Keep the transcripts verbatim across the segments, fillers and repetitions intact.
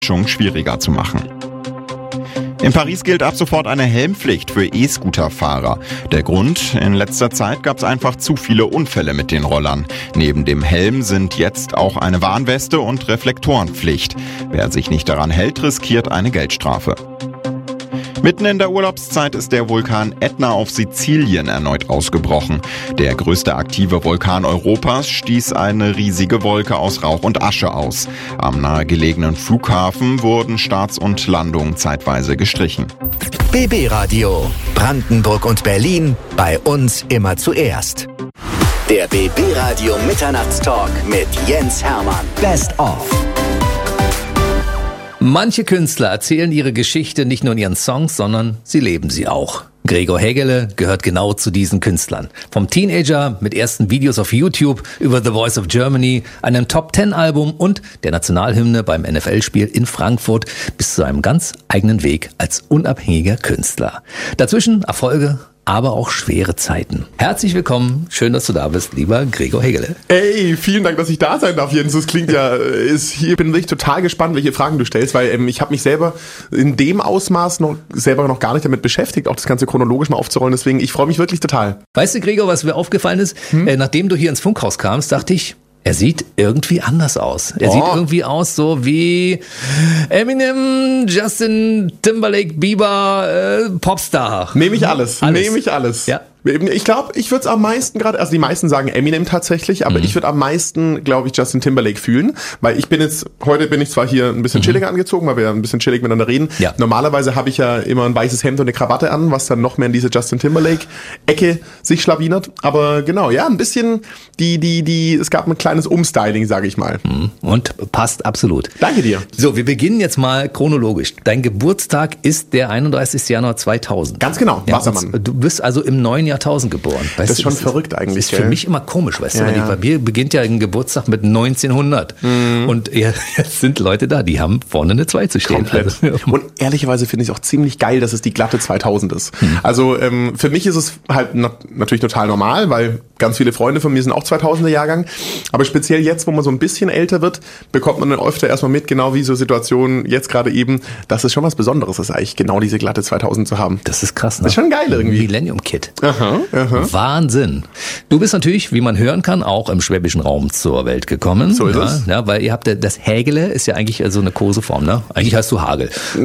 schwieriger zu machen. In Paris gilt ab sofort eine Helmpflicht für E-Scooter-Fahrer. Der Grund? In letzter Zeit gab es einfach zu viele Unfälle mit den Rollern. Neben dem Helm sind jetzt auch eine Warnweste und Reflektorenpflicht. Wer sich nicht daran hält, riskiert eine Geldstrafe. Mitten in der Urlaubszeit ist der Vulkan Ätna auf Sizilien erneut ausgebrochen. Der größte aktive Vulkan Europas stieß eine riesige Wolke aus Rauch und Asche aus. Am nahegelegenen Flughafen wurden Starts und Landungen zeitweise gestrichen. B B Radio. Brandenburg und Berlin. Bei uns immer zuerst. Der B B Radio Mitternachtstalk mit Jens Hermann. Best of. Manche Künstler erzählen ihre Geschichte nicht nur in ihren Songs, sondern sie leben sie auch. Gregor Hegele gehört genau zu diesen Künstlern. Vom Teenager mit ersten Videos auf YouTube über The Voice of Germany, einem Top-Ten-Album und der Nationalhymne beim N F L-Spiel in Frankfurt bis zu einem ganz eigenen Weg als unabhängiger Künstler. Dazwischen Erfolge, aber auch schwere Zeiten. Herzlich willkommen, schön, dass du da bist, lieber Gregor Hegele. Ey, vielen Dank, dass ich da sein darf, Jens. Das klingt ja, ist, hier bin ich total gespannt, welche Fragen du stellst, weil ähm, ich habe mich selber in dem Ausmaß noch selber noch gar nicht damit beschäftigt, auch das Ganze chronologisch mal aufzurollen. Deswegen, ich freue mich wirklich total. Weißt du, Gregor, was mir aufgefallen ist? Hm? Äh, nachdem du hier ins Funkhaus kamst, dachte ich, er sieht irgendwie anders aus. Er oh. sieht irgendwie aus so wie Eminem, Justin Timberlake, Bieber, äh, Popstar. Nehme ich alles. alles. Nehme ich alles. Ja. Ich glaube, ich würde es am meisten gerade, also die meisten sagen Eminem tatsächlich, aber mhm. ich würde am meisten, glaube ich, Justin Timberlake fühlen, weil ich bin jetzt, heute bin ich zwar hier ein bisschen mhm. chilliger angezogen, weil wir ein bisschen chillig miteinander reden. Ja. Normalerweise habe ich ja immer ein weißes Hemd und eine Krawatte an, was dann noch mehr in diese Justin Timberlake-Ecke sich schlawinert. Aber genau, ja, ein bisschen die, die, die, es gab ein kleines Umstyling, sage ich mal. Und passt absolut. Danke dir. So, wir beginnen jetzt mal chronologisch. Dein Geburtstag ist der einunddreißigsten Januar zweitausend. Ganz genau, ja, Wassermann. Du bist also im neuen Jahrtausend geboren. Weißt das ist du, schon das verrückt eigentlich. Das ist für mich immer komisch, weißt ja, du, weil ja. bei mir beginnt ja ein Geburtstag mit neunzehnhundert. Mhm. Und ja, jetzt sind Leute da, die haben vorne eine zwei zu stehen. Komplett. Also, und ehrlicherweise finde ich es auch ziemlich geil, dass es die glatte zweitausend ist. Mhm. Also ähm, für mich ist es halt na- natürlich total normal, weil ganz viele Freunde von mir sind auch zweitausender Jahrgang. Aber speziell jetzt, wo man so ein bisschen älter wird, bekommt man dann öfter erstmal mit, genau wie so Situationen jetzt gerade eben, dass es schon was Besonderes ist, eigentlich genau diese glatte zweitausend zu haben. Das ist krass, ne? Das ist schon geil irgendwie. Millennium Kid. Aha, aha. Wahnsinn. Du bist natürlich, wie man hören kann, auch im schwäbischen Raum zur Welt gekommen. So ist ja, es. Ja, weil ihr habt ja, das Hägele ist ja eigentlich so eine Koseform, ne? Eigentlich heißt du Hagel.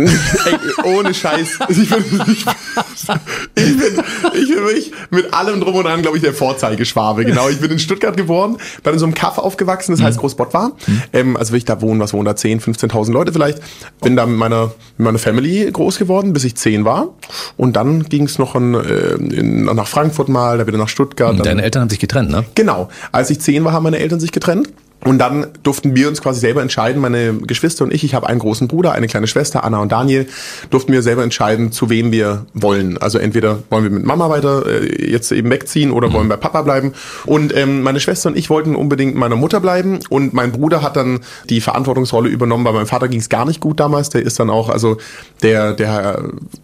Ey, ohne Scheiß. Ich bin, ich, bin, ich, bin, ich bin wirklich mit allem drum und dran, glaube ich, der Vorzeigeschwabe. Genau, ich bin in Stuttgart geboren, bin in so einem Kaff aufgewachsen, das heißt Großbottwar. Mhm. Ähm, also will ich da wohnen, was wohnen da, zehn, fünfzehntausend Leute vielleicht. Bin da mit meiner, mit meiner Family groß geworden, bis ich zehn war. Und dann ging es noch in, in, nach Frankfurt mal, da wieder nach Stuttgart. Deine Eltern haben sich getrennt, ne? Genau. Als ich zehn war, haben meine Eltern sich getrennt. Und dann durften wir uns quasi selber entscheiden, meine Geschwister und ich, ich habe einen großen Bruder, eine kleine Schwester, Anna und Daniel, durften wir selber entscheiden, zu wem wir wollen. Also entweder wollen wir mit Mama weiter äh, jetzt eben wegziehen oder mhm. wollen bei Papa bleiben. Und ähm, meine Schwester und ich wollten unbedingt mit meiner Mutter bleiben. Und mein Bruder hat dann die Verantwortungsrolle übernommen. Bei meinem Vater ging es gar nicht gut damals. Der ist dann auch, also der, der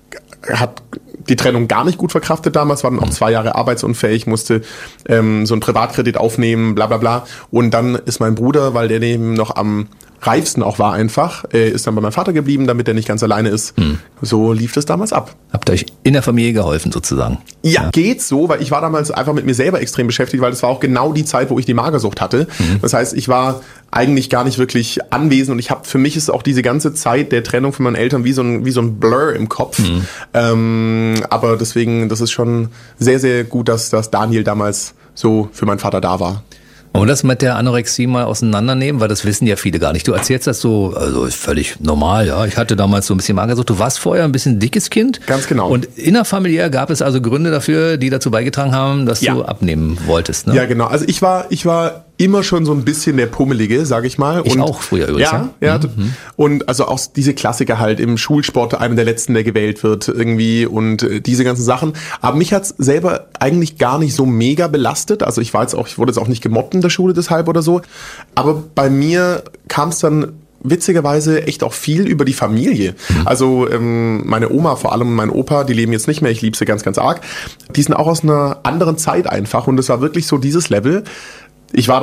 hat die Trennung gar nicht gut verkraftet damals, war dann auch zwei Jahre arbeitsunfähig, musste ähm, so einen Privatkredit aufnehmen, bla bla bla. Und dann ist mein Bruder, weil der eben noch am reifsten auch war einfach, äh, ist dann bei meinem Vater geblieben, damit er nicht ganz alleine ist. Hm. So lief das damals ab. Habt ihr euch in der Familie geholfen sozusagen? Ja, ja, geht so, weil ich war damals einfach mit mir selber extrem beschäftigt, weil das war auch genau die Zeit, wo ich die Magersucht hatte. Mhm. Das heißt, ich war eigentlich gar nicht wirklich anwesend und ich habe, für mich ist auch diese ganze Zeit der Trennung von meinen Eltern wie so ein, wie so ein Blur im Kopf. Mhm. Ähm, aber deswegen, das ist schon sehr, sehr gut, dass, dass Daniel damals so für meinen Vater da war. Und das mit der Anorexie mal auseinandernehmen, weil das wissen ja viele gar nicht. Du erzählst das so, also ist völlig normal, ja. Ich hatte damals so ein bisschen Magersucht. Du warst vorher ein bisschen dickes Kind. Ganz genau. Und innerfamiliär gab es also Gründe dafür, die dazu beigetragen haben, dass ja. du abnehmen wolltest, ne? Ja, genau. Also ich war, ich war immer schon so ein bisschen der Pummelige, sag ich mal. Ich und auch früher übrigens. Ja, ja. Mhm. Und also auch diese Klassiker halt im Schulsport, einer der letzten, der gewählt wird irgendwie und äh, diese ganzen Sachen. Aber mich hat's selber eigentlich gar nicht so mega belastet. Also ich war jetzt auch, ich wurde jetzt auch nicht gemobbt in der Schule deshalb oder so. Aber bei mir kam's dann witzigerweise echt auch viel über die Familie. Mhm. Also ähm, meine Oma vor allem und mein Opa, die leben jetzt nicht mehr, ich liebe sie ganz, ganz arg. Die sind auch aus einer anderen Zeit einfach und es war wirklich so dieses Level. Ich war dann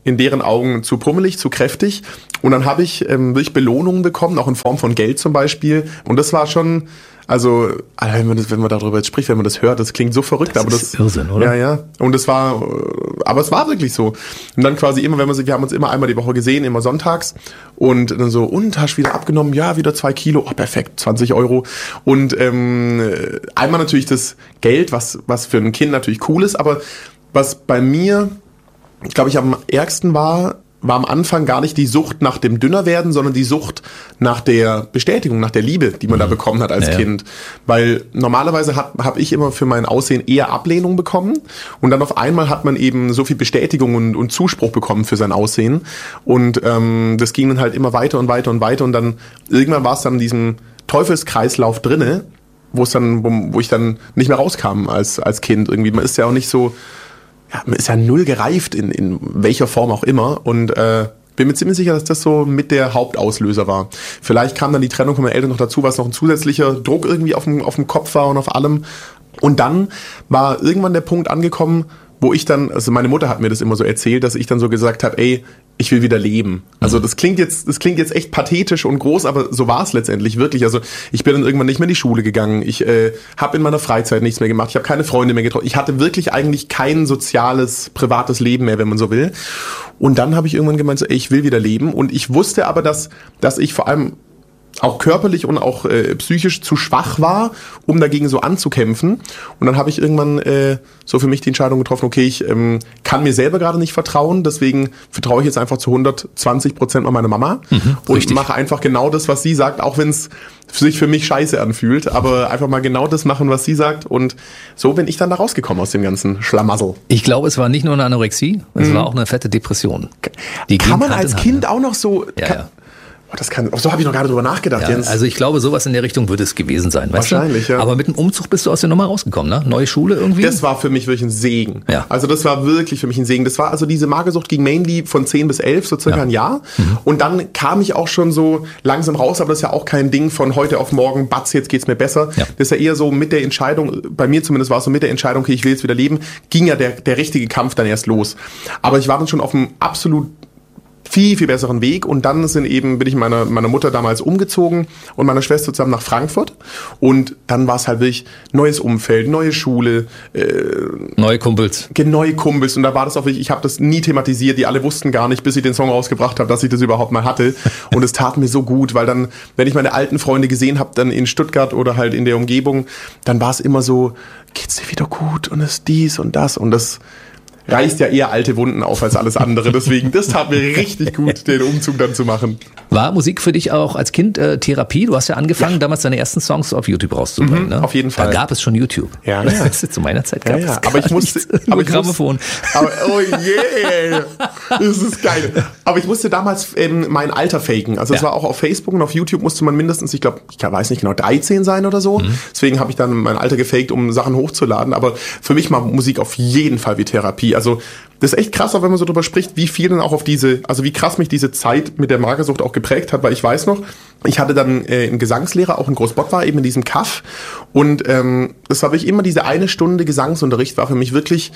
in deren Augen zu pummelig, zu kräftig. Und dann habe ich ähm, wirklich Belohnungen bekommen, auch in Form von Geld zum Beispiel. Und das war schon, also wenn man, das, wenn man darüber jetzt spricht, wenn man das hört, das klingt so verrückt. Das aber ist das Irrsinn, oder? Ja, ja. Und es war, aber es war wirklich so. Und dann quasi immer, wenn man wir haben uns immer einmal die Woche gesehen, immer sonntags. Und dann so, und hast wieder abgenommen, ja, wieder zwei Kilo, oh, perfekt, zwanzig Euro. Und ähm, einmal natürlich das Geld, was, was für ein Kind natürlich cool ist, aber was bei mir, ich glaube, ich am ärgsten war, war am Anfang gar nicht die Sucht nach dem Dünnerwerden, sondern die Sucht nach der Bestätigung, nach der Liebe, die man mhm. da bekommen hat als ja, Kind. Weil normalerweise habe hab ich immer für mein Aussehen eher Ablehnung bekommen und dann auf einmal hat man eben so viel Bestätigung und, und Zuspruch bekommen für sein Aussehen und ähm, das ging dann halt immer weiter und weiter und weiter und dann irgendwann war es dann in diesem Teufelskreislauf drinne, wo es dann, wo, wo ich dann nicht mehr rauskam als als Kind irgendwie. Man ist ja auch nicht so Ja, man ist ja null gereift in, in welcher Form auch immer und äh, bin mir ziemlich sicher, dass das so mit der Hauptauslöser war. Vielleicht kam dann die Trennung von meinen Eltern noch dazu, was noch ein zusätzlicher Druck irgendwie auf dem, auf dem Kopf war und auf allem. Und dann war irgendwann der Punkt angekommen, wo ich dann, also meine Mutter hat mir das immer so erzählt, dass ich dann so gesagt habe, ey, ich will wieder leben. Also das klingt jetzt, das klingt jetzt echt pathetisch und groß, aber so war es letztendlich wirklich. Also ich bin dann irgendwann nicht mehr in die Schule gegangen. Ich äh, habe in meiner Freizeit nichts mehr gemacht. Ich habe keine Freunde mehr getroffen. Ich hatte wirklich eigentlich kein soziales, privates Leben mehr, wenn man so will. Und dann habe ich irgendwann gemeint, so, ey, ich will wieder leben. Und ich wusste aber, dass, dass ich vor allem auch körperlich und auch äh, psychisch zu schwach war, um dagegen so anzukämpfen. Und dann habe ich irgendwann äh, so für mich die Entscheidung getroffen, okay, ich ähm, kann mir selber gerade nicht vertrauen, deswegen vertraue ich jetzt einfach zu hundertzwanzig Prozent an meine Mama mhm, und richtig. Mache einfach genau das, was sie sagt, auch wenn es sich für mich scheiße anfühlt, aber einfach mal genau das machen, was sie sagt und so bin ich dann da rausgekommen aus dem ganzen Schlamassel. Ich glaube, es war nicht nur eine Anorexie, es mhm. war auch eine fette Depression. Die kann man als Kind ne? auch noch so... Ja, kann, ja. Oh, das kann, so habe ich noch gar nicht drüber nachgedacht, ja, Jens. Also ich glaube, sowas in der Richtung würde es gewesen sein. Weißt Wahrscheinlich, du? ja. Aber mit dem Umzug bist du aus der Nummer rausgekommen, ne? Neue Schule irgendwie? Das war für mich wirklich ein Segen. Ja. Also das war wirklich für mich ein Segen. Das war also diese Magersucht ging mainly von zehn bis elf, so circa ja. ein Jahr. Mhm. Und dann kam ich auch schon so langsam raus, aber das ist ja auch kein Ding von heute auf morgen, batz, jetzt geht's mir besser. Ja. Das ist ja eher so mit der Entscheidung, bei mir zumindest war es so mit der Entscheidung, okay, ich will jetzt wieder leben, ging ja der, der richtige Kampf dann erst los. Aber ich war dann schon auf einem absolut viel, viel besseren Weg und dann sind eben, bin ich meiner, meiner Mutter damals umgezogen und meiner Schwester zusammen nach Frankfurt und dann war es halt wirklich neues Umfeld, neue Schule. Äh, neue Kumpels. Neue Kumpels und da war das auch wirklich, ich habe das nie thematisiert, die alle wussten gar nicht, bis ich den Song rausgebracht habe, dass ich das überhaupt mal hatte und es tat mir so gut, weil dann, wenn ich meine alten Freunde gesehen habe, dann in Stuttgart oder halt in der Umgebung, dann war es immer so, geht's dir wieder gut und ist dies und das und das reißt ja eher alte Wunden auf als alles andere. Deswegen, das tat mir richtig gut, den Umzug dann zu machen. War Musik für dich auch als Kind äh, Therapie? Du hast ja angefangen, ja. damals deine ersten Songs auf YouTube rauszubringen. Mhm, ne? Auf jeden Fall. Da gab es schon YouTube. Ja, ja. Das ist zu meiner Zeit gab ja, ja. es aber ich musste, aber ich Grammophon. Musste, aber, oh yeah, das ist geil. Aber ich musste damals ähm, mein Alter faken. Also es ja. war auch auf Facebook und auf YouTube musste man mindestens, ich glaube, ich weiß nicht genau, dreizehn sein oder so. Mhm. Deswegen habe ich dann mein Alter gefaked, um Sachen hochzuladen. Aber für mich war Musik auf jeden Fall wie Therapie. Also das ist echt krass, auch wenn man so drüber spricht, wie viel dann auch auf diese, also wie krass mich diese Zeit mit der Magersucht auch geprägt hat, weil ich weiß noch, ich hatte dann äh, einen Gesangslehrer, auch in Großbott war, eben in diesem Kaff und ähm, das war wirklich immer diese eine Stunde Gesangsunterricht, war für mich wirklich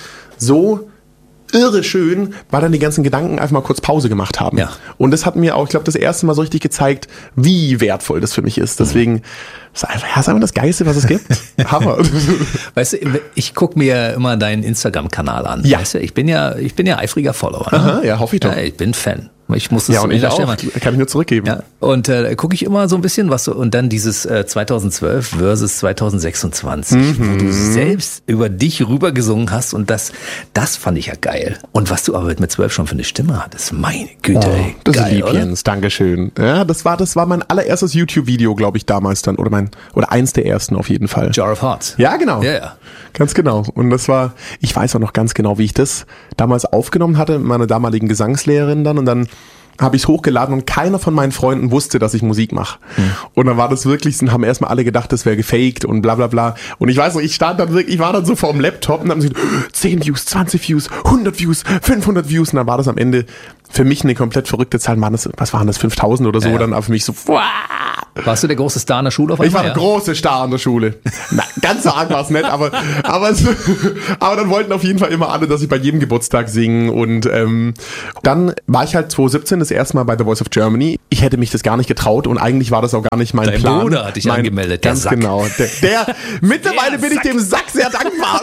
so irre schön, weil dann die ganzen Gedanken einfach mal kurz Pause gemacht haben. Ja. Und das hat mir auch, ich glaube, das erste Mal so richtig gezeigt, wie wertvoll das für mich ist. Deswegen, das ist einfach, ja, das ist einfach das Geilste, was es gibt. Hammer. Weißt du, ich gucke mir immer deinen Instagram-Kanal an. Ja. Weißt du, ich bin ja, ich bin ja eifriger Follower. Ne? Aha, ja, hoffe ich doch. Ja, ich bin Fan. Ich muss das ja, und ich auch. Stelle. Kann ich nur zurückgeben. Ja, und äh, gucke ich immer so ein bisschen, was so, und dann dieses äh, zweitausendzwölf versus zweitausendsechsundzwanzig, mhm. wo du selbst über dich rübergesungen hast und das, das fand ich ja geil. Und was du aber mit zwölf schon für eine Stimme hattest, meine Güte, oh, ey. Das geil, ist lieb, oder? Jens, Dankeschön. Ja, das war, das war mein allererstes YouTube-Video, glaube ich, damals dann, oder mein, oder eins der ersten auf jeden Fall. Jar of Hearts. Ja, genau. Ja, ja. Ganz genau. Und das war, ich weiß auch noch ganz genau, wie ich das damals aufgenommen hatte, mit meiner damaligen Gesangslehrerin dann und dann habe ich es hochgeladen und keiner von meinen Freunden wusste, dass ich Musik mache. Mhm. Und dann war das wirklich, haben erstmal alle gedacht, das wäre gefaked und bla bla bla. Und ich weiß noch, ich stand dann wirklich, ich war dann so vor dem Laptop und haben gesagt, zehn Views, zwanzig Views, hundert Views, fünfhundert Views. Und dann war das am Ende für mich eine komplett verrückte Zahl. Waren das, was waren das, fünftausend oder so? Ja. Dann für mich so, wow. Warst du der große Star in der Schule auf Ich war einmal? der Ja? große Star in der Schule. Na, ganz so arg war es nicht, aber, aber, es, aber dann wollten auf jeden Fall immer alle, dass ich bei jedem Geburtstag singe. Und ähm, dann war ich halt zwanzig siebzehn das erste Mal bei The Voice of Germany. Ich hätte mich das gar nicht getraut und eigentlich war das auch gar nicht mein Dein Plan. Bruder hat dich mein, angemeldet, der ganz Sack. genau. Der, der mittlerweile Der bin ich Sack. dem Sack sehr dankbar.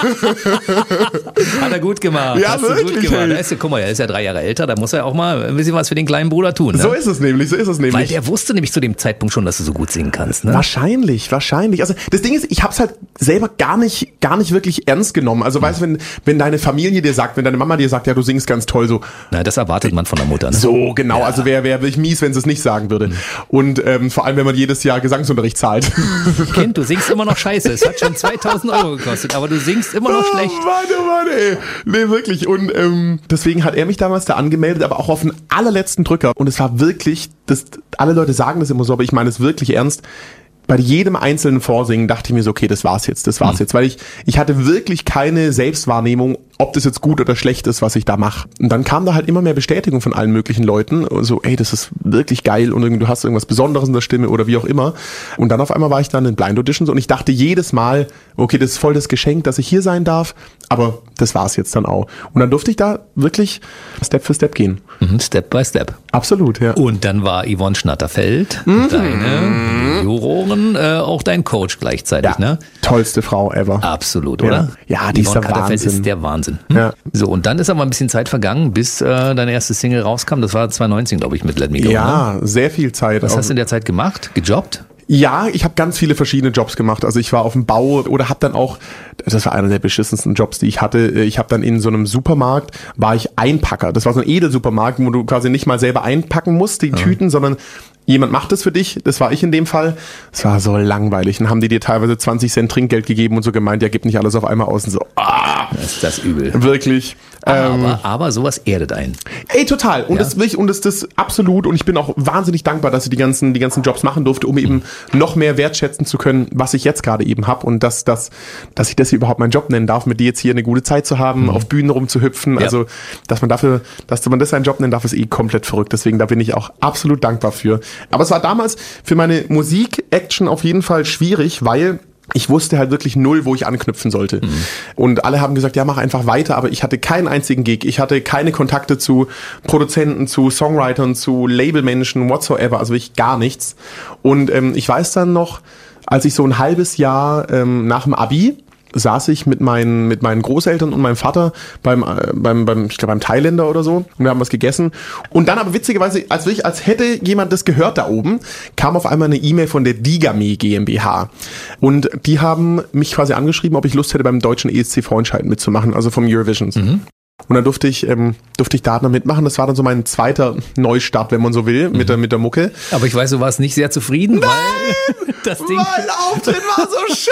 Hat er gut gemacht. Ja, Hast du wirklich, gut gemacht. ey. Da ist, ja- guck mal, er ist ja drei Jahre älter, da muss er auch mal ein bisschen was für den kleinen Bruder tun. Ne? So ist es nämlich, so ist es nämlich. Weil der wusste nämlich zu dem Zeitpunkt schon, dass du so gut singen kannst. Ne? Wahrscheinlich, wahrscheinlich. Also das Ding ist, ich hab's halt selber gar nicht, gar nicht wirklich ernst genommen. Also weißt du, wenn, wenn deine Familie dir sagt, wenn deine Mama dir sagt, ja, du singst ganz toll, so, Na, das erwartet man von der Mutter. Ne? so genau. Ja. Also wäre wär wirklich mies, wenn sie es nicht sagen würde. Und ähm, vor allem, wenn man jedes Jahr Gesangsunterricht zahlt. Kind, du singst immer noch scheiße. Es hat schon zweitausend Euro gekostet, aber du singst immer noch schlecht. Oh Mann, oh Mann, ey. Nee, wirklich. Und ähm, deswegen hat er mich damals da angemeldet, aber auch auf den allerletzten Drücker. Und es war wirklich, das, alle Leute sagen das immer so, aber ich meine es wirklich ernst. Bei jedem einzelnen Vorsingen dachte ich mir so, okay, das war's jetzt, das war's Mhm. jetzt. Weil ich, ich hatte wirklich keine Selbstwahrnehmung, ob das jetzt gut oder schlecht ist, was ich da mache. Und dann kam da halt immer mehr Bestätigung von allen möglichen Leuten. So, ey, das ist wirklich geil und irgendwie, du hast irgendwas Besonderes in der Stimme oder wie auch immer. Und dann auf einmal war ich dann in Blind Auditions und ich dachte jedes Mal, okay, das ist voll das Geschenk, dass ich hier sein darf. Aber das war's jetzt dann auch. Und dann durfte ich da wirklich Step für Step gehen. Mhm, Step by Step. Absolut, ja. Und dann war Yvonne Schnatterfeld, Mhm. deine Jurorin, äh, auch dein Coach gleichzeitig, Ja, ne? tollste Frau ever. Absolut, Ja. oder? Ja, die ist Yvonne der Schnatterfeld Wahnsinn. ist der Wahnsinn. Hm? Ja. So, und dann ist aber ein bisschen Zeit vergangen, bis äh, deine erste Single rauskam. Das war zwanzig neunzehn, glaube ich, mit Let Me Go. Ne? Ja, sehr viel Zeit. Was Auch- hast du in der Zeit gemacht? Gejobbt? Ja, ich habe ganz viele verschiedene Jobs gemacht. Also ich war auf dem Bau oder habe dann auch, das war einer der beschissensten Jobs, die ich hatte. Ich habe dann in so einem Supermarkt, war ich Einpacker. Das war so ein Edelsupermarkt, wo du quasi nicht mal selber einpacken musst, die Tüten, sondern jemand macht das für dich. Das war ich in dem Fall. Es war so langweilig. Dann haben die dir teilweise zwanzig Cent Trinkgeld gegeben und so gemeint, ja, gib nicht alles auf einmal aus. Und so, ah, Das ist das übel. wirklich. Ähm, Aber, aber sowas erdet einen. Ey, total. Und Ja. das will ich, und das das absolut. Und ich bin auch wahnsinnig dankbar, dass ich die ganzen, die ganzen Jobs machen durfte, um eben noch mehr wertschätzen zu können, was ich jetzt gerade eben habe. Und dass, dass, dass ich das hier überhaupt meinen Job nennen darf, mit dir jetzt hier eine gute Zeit zu haben, auf Bühnen rumzuhüpfen. Ja. Also, dass man dafür, dass man das einen Job nennen darf, ist eh komplett verrückt. Deswegen, da bin ich auch absolut dankbar für. Aber es war damals für meine Musik-Action auf jeden Fall schwierig, weil ich wusste halt wirklich null, wo ich anknüpfen sollte. Mhm. Und alle haben gesagt, ja, mach einfach weiter, aber ich hatte keinen einzigen Gig. Ich hatte keine Kontakte zu Produzenten, zu Songwritern, zu Labelmenschen, whatsoever, also wirklich gar nichts. Und ähm, ich weiß dann noch, als ich so ein halbes Jahr ähm, nach dem Abi saß ich mit meinen mit meinen Großeltern und meinem Vater beim äh, beim beim ich glaube beim Thailänder oder so und wir haben was gegessen und dann aber witzigerweise als ich als hätte jemand das gehört da oben kam auf einmal eine E-Mail von der Digame GmbH und die haben mich quasi angeschrieben, ob ich Lust hätte beim deutschen E S C Vorentscheid mitzumachen, also vom Eurovisions. Mhm. Und dann durfte ich, ähm, durfte ich da dann mitmachen. Das war dann so mein zweiter Neustart, wenn man so will, mit der, mit der Mucke. Aber ich weiß, du warst nicht sehr zufrieden, Nein! weil das Ding... Mein Auftritt war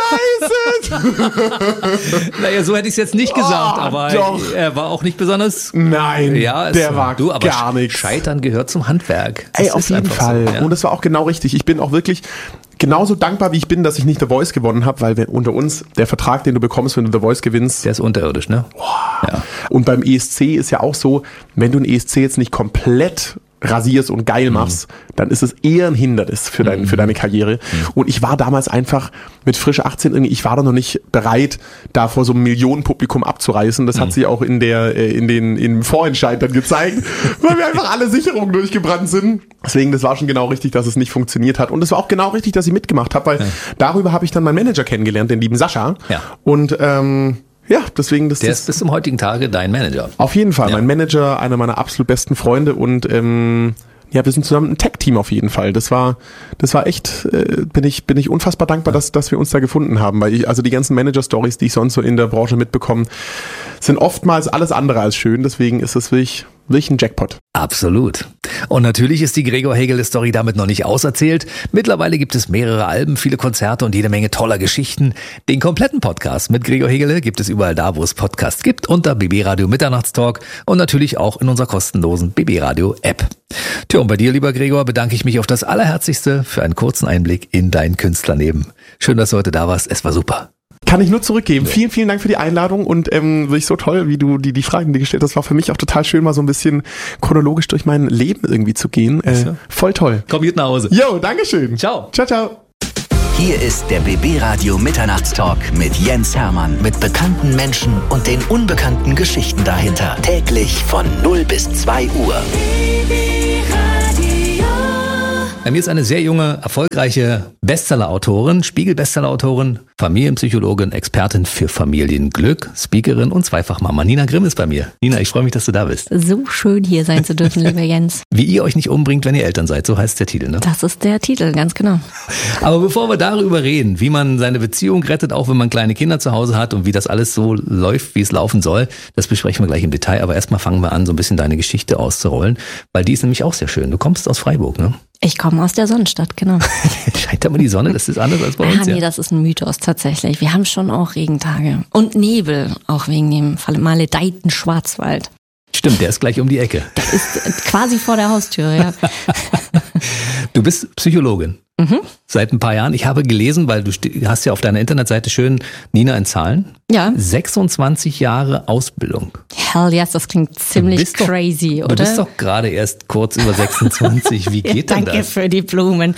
so scheiße! Naja, so hätte ich es jetzt nicht gesagt, Oh, aber doch. er war auch nicht besonders... Nein, Ja, es der war du, aber gar nichts. Scheitern gehört zum Handwerk. Das Ey, auf ist jeden einfach Fall. So, ja. Und das war auch genau richtig. Ich bin auch wirklich genauso dankbar, wie ich bin, dass ich nicht The Voice gewonnen habe, weil wir unter uns, der Vertrag, den du bekommst, wenn du The Voice gewinnst, Der ist unterirdisch, ne? Ja. und beim E S C ist ja auch so, wenn du ein E S C jetzt nicht komplett rasierst und geil machst, mhm. dann ist es eher ein Hindernis für, dein, mhm. für deine Karriere. Mhm. Und ich war damals einfach mit frisch achtzehn irgendwie, ich war da noch nicht bereit, da vor so einem Millionenpublikum abzureißen. Das mhm. hat sich auch in der, in den, im Vorentscheid dann gezeigt, weil wir einfach alle Sicherungen durchgebrannt sind. Deswegen, das war schon genau richtig, dass es nicht funktioniert hat. Und es war auch genau richtig, dass ich mitgemacht habe, weil ja. darüber habe ich dann meinen Manager kennengelernt, den lieben Sascha. Ja. Und, ähm, ja, deswegen das Der das ist bis zum heutigen Tage dein Manager. auf jeden Fall, Ja. mein Manager, einer meiner absolut besten Freunde und ähm, ja, wir sind zusammen ein Tag-Team auf jeden Fall. Das war, das war echt, äh, bin ich, bin ich unfassbar dankbar, dass, dass wir uns da gefunden haben, weil ich, also die ganzen Manager-Stories, die ich sonst so in der Branche mitbekomme, sind oftmals alles andere als schön. Deswegen ist es wirklich, wirklich ein Jackpot. Absolut. Und natürlich ist die Gregor Hegele-Story damit noch nicht auserzählt. Mittlerweile gibt es mehrere Alben, viele Konzerte und jede Menge toller Geschichten. Den kompletten Podcast mit Gregor Hegele gibt es überall da, wo es Podcasts gibt, unter B B Radio Mitternachtstalk und natürlich auch in unserer kostenlosen B B Radio App. Tja, und bei dir, lieber Gregor, bedanke ich mich auf das Allerherzigste für einen kurzen Einblick in dein Künstlerleben. Schön, dass du heute da warst. Es war super. Kann ich nur zurückgeben. Ja. Vielen, vielen Dank für die Einladung und ähm, wirklich so toll, wie du die, die Fragen die gestellt hast. Das war für mich auch total schön, mal so ein bisschen chronologisch durch mein Leben irgendwie zu gehen. Äh, ja. Voll toll. Komm gut nach Hause. Jo, Dankeschön. Ciao. Ciao, ciao. Hier ist der B B Radio Mitternachtstalk mit Jens Hermann. Mit bekannten Menschen und den unbekannten Geschichten dahinter. Täglich von null bis zwei Uhr. Bei mir ist eine sehr junge, erfolgreiche Bestseller-Autorin, Spiegel-Bestseller-Autorin, Familienpsychologin, Expertin für Familienglück, Speakerin und Zweifachmama. Nina Grimm ist bei mir. Nina, ich freue mich, dass du da bist. So schön hier sein zu dürfen, lieber Jens. Wie ihr euch nicht umbringt, wenn ihr Eltern seid, so heißt der Titel, ne? Das ist der Titel, ganz genau. Aber bevor wir darüber reden, wie man seine Beziehung rettet, auch wenn man kleine Kinder zu Hause hat und wie das alles so läuft, wie es laufen soll, das besprechen wir gleich im Detail. Aber erstmal fangen wir an, so ein bisschen deine Geschichte auszurollen, weil die ist nämlich auch sehr schön. Du kommst aus Freiburg, ne? Ich komme aus der Sonnenstadt, genau. Scheint aber die Sonne, das ist anders als bei uns. Ah, nee, ja. das ist ein Mythos tatsächlich. Wir haben schon auch Regentage und Nebel, auch wegen dem maledeiten Schwarzwald. Stimmt, der ist gleich um die Ecke. Der ist quasi vor der Haustür, ja. Du bist Psychologin. Mhm. Seit ein paar Jahren. Ich habe gelesen, weil du hast ja auf deiner Internetseite schön Nina in Zahlen. Ja. sechsundzwanzig Jahre Ausbildung. Hell yes, das klingt ziemlich crazy, doch, oder? Du bist doch gerade erst kurz über sechsundzwanzig. Wie geht ja, denn das? Danke für die Blumen.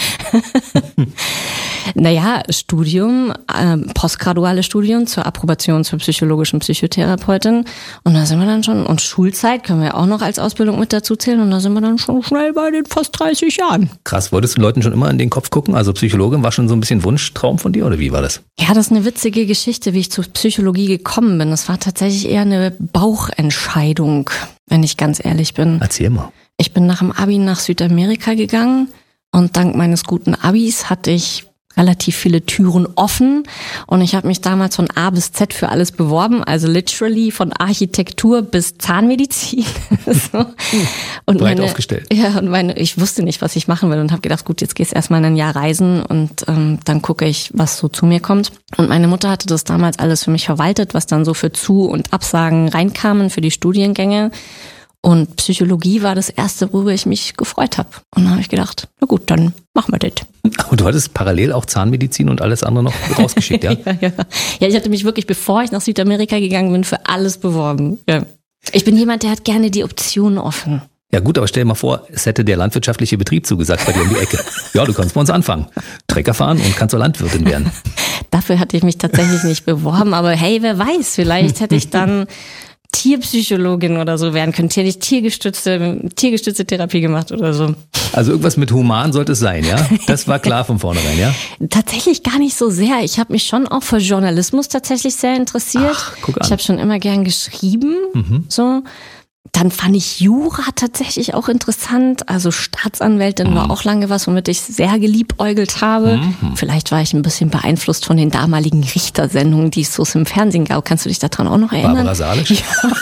Naja, Studium, äh, postgraduale Studium zur Approbation zur psychologischen Psychotherapeutin. Und da sind wir dann schon, und Schulzeit können wir auch noch als Ausbildung mit dazu zählen. Und da sind wir dann schon schnell bei den fast dreißig Jahren. Krass, wolltest du Leuten schon immer in den Kopf gucken? Also Psychologin war schon so ein bisschen Wunschtraum von dir oder wie war das? Ja, das ist eine witzige Geschichte, wie ich zur Psychologie gekommen bin. Das war tatsächlich eher eine Bauchentscheidung, wenn ich ganz ehrlich bin. Erzähl mal. Ich bin nach dem Abi nach Südamerika gegangen und dank meines guten Abis hatte ich relativ viele Türen offen und ich habe mich damals von A bis Z für alles beworben, also literally von Architektur bis Zahnmedizin. so. Und breit meine, aufgestellt. Ja, und meine, ich wusste nicht, was ich machen will und habe gedacht, gut, jetzt gehst erstmal ein Jahr reisen und ähm, dann gucke ich, was so zu mir kommt. Und meine Mutter hatte das damals alles für mich verwaltet, was dann so für Zu- und Absagen reinkamen für die Studiengänge. Und Psychologie war das erste, worüber ich mich gefreut habe. Und dann habe ich gedacht, na gut, dann machen wir das. Und du hattest parallel auch Zahnmedizin und alles andere noch rausgeschickt, ja? ja, ja. Ja, ich hatte mich wirklich, bevor ich nach Südamerika gegangen bin, für alles beworben. Ja. Ich bin jemand, der hat gerne die Optionen offen. Ja gut, aber stell dir mal vor, es hätte der landwirtschaftliche Betrieb zugesagt bei dir um die Ecke. Ja, du kannst bei uns anfangen. Trecker fahren und kannst zur Landwirtin werden. Dafür hatte ich mich tatsächlich nicht beworben, aber hey, wer weiß, vielleicht hätte ich dann Tierpsychologin oder so werden können. Hätte ich tiergestützte, tiergestützte Therapie gemacht oder so. Also irgendwas mit human sollte es sein, ja? Das war klar von vornherein, ja? Tatsächlich gar nicht so sehr. Ich habe mich schon auch für Journalismus tatsächlich sehr interessiert. Ach, guck an. Ich habe schon immer gern geschrieben, mhm. so. Dann fand ich Jura tatsächlich auch interessant. Also Staatsanwältin mhm. war auch lange was, womit ich sehr geliebäugelt habe. Mhm. Vielleicht war ich ein bisschen beeinflusst von den damaligen Richtersendungen, die es so im Fernsehen gab. Kannst du dich daran auch noch erinnern? Barbara Salisch? Ja,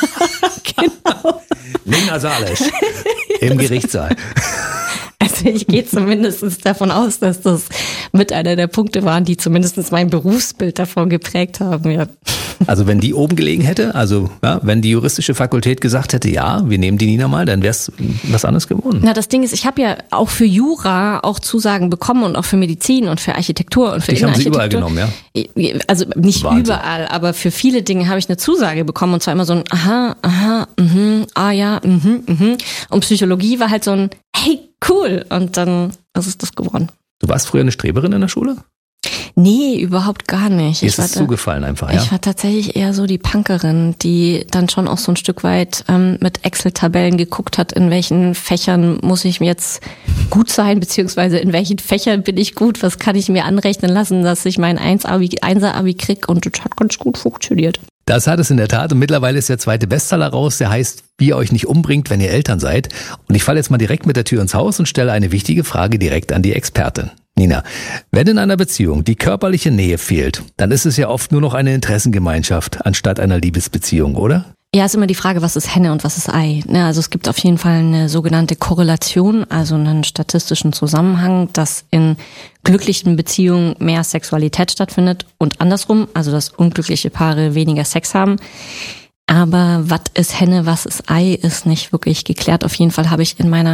genau. Nina Salisch im Gerichtssaal. Also ich gehe zumindest davon aus, dass das mit einer der Punkte waren, die zumindest mein Berufsbild davon geprägt haben. Ja. Also wenn die oben gelegen hätte, also ja, wenn die juristische Fakultät gesagt hätte, ja, wir nehmen die Nina mal, dann wäre es was anderes geworden. Na, das Ding ist, ich habe ja auch für Jura auch Zusagen bekommen und auch für Medizin und für Architektur und für Dich haben sie Innenarchitektur. überall genommen, ja? Also nicht Wahnsinn. Überall, aber für viele Dinge habe ich eine Zusage bekommen und zwar immer so ein aha, aha, mhm, ah ja, mhm, mhm. Und Psychologie war halt so ein hey, cool. Und dann ist es das geworden. Du warst früher eine Streberin in der Schule? Nee, überhaupt gar nicht. Dir Ich ist es war, zugefallen einfach, ja? Ich war tatsächlich eher so die Punkerin, die dann schon auch so ein Stück weit ähm, mit Excel-Tabellen geguckt hat, in welchen Fächern muss ich mir jetzt gut sein, beziehungsweise in welchen Fächern bin ich gut, was kann ich mir anrechnen lassen, dass ich mein Einser-Abi krieg, und das hat ganz gut funktioniert. Das hat es in der Tat, und mittlerweile ist der zweite Bestseller raus, der heißt, wie ihr euch nicht umbringt, wenn ihr Eltern seid. Und ich falle jetzt mal direkt mit der Tür ins Haus und stelle eine wichtige Frage direkt an die Expertin. Nina, wenn in einer Beziehung die körperliche Nähe fehlt, dann ist es ja oft nur noch eine Interessengemeinschaft anstatt einer Liebesbeziehung, oder? Ja, ist immer die Frage, was ist Henne und was ist Ei. Also es gibt auf jeden Fall eine sogenannte Korrelation, also einen statistischen Zusammenhang, dass in glücklichen Beziehungen mehr Sexualität stattfindet und andersrum, also dass unglückliche Paare weniger Sex haben. Aber was ist Henne, was ist Ei, ist nicht wirklich geklärt. Auf jeden Fall habe ich in meiner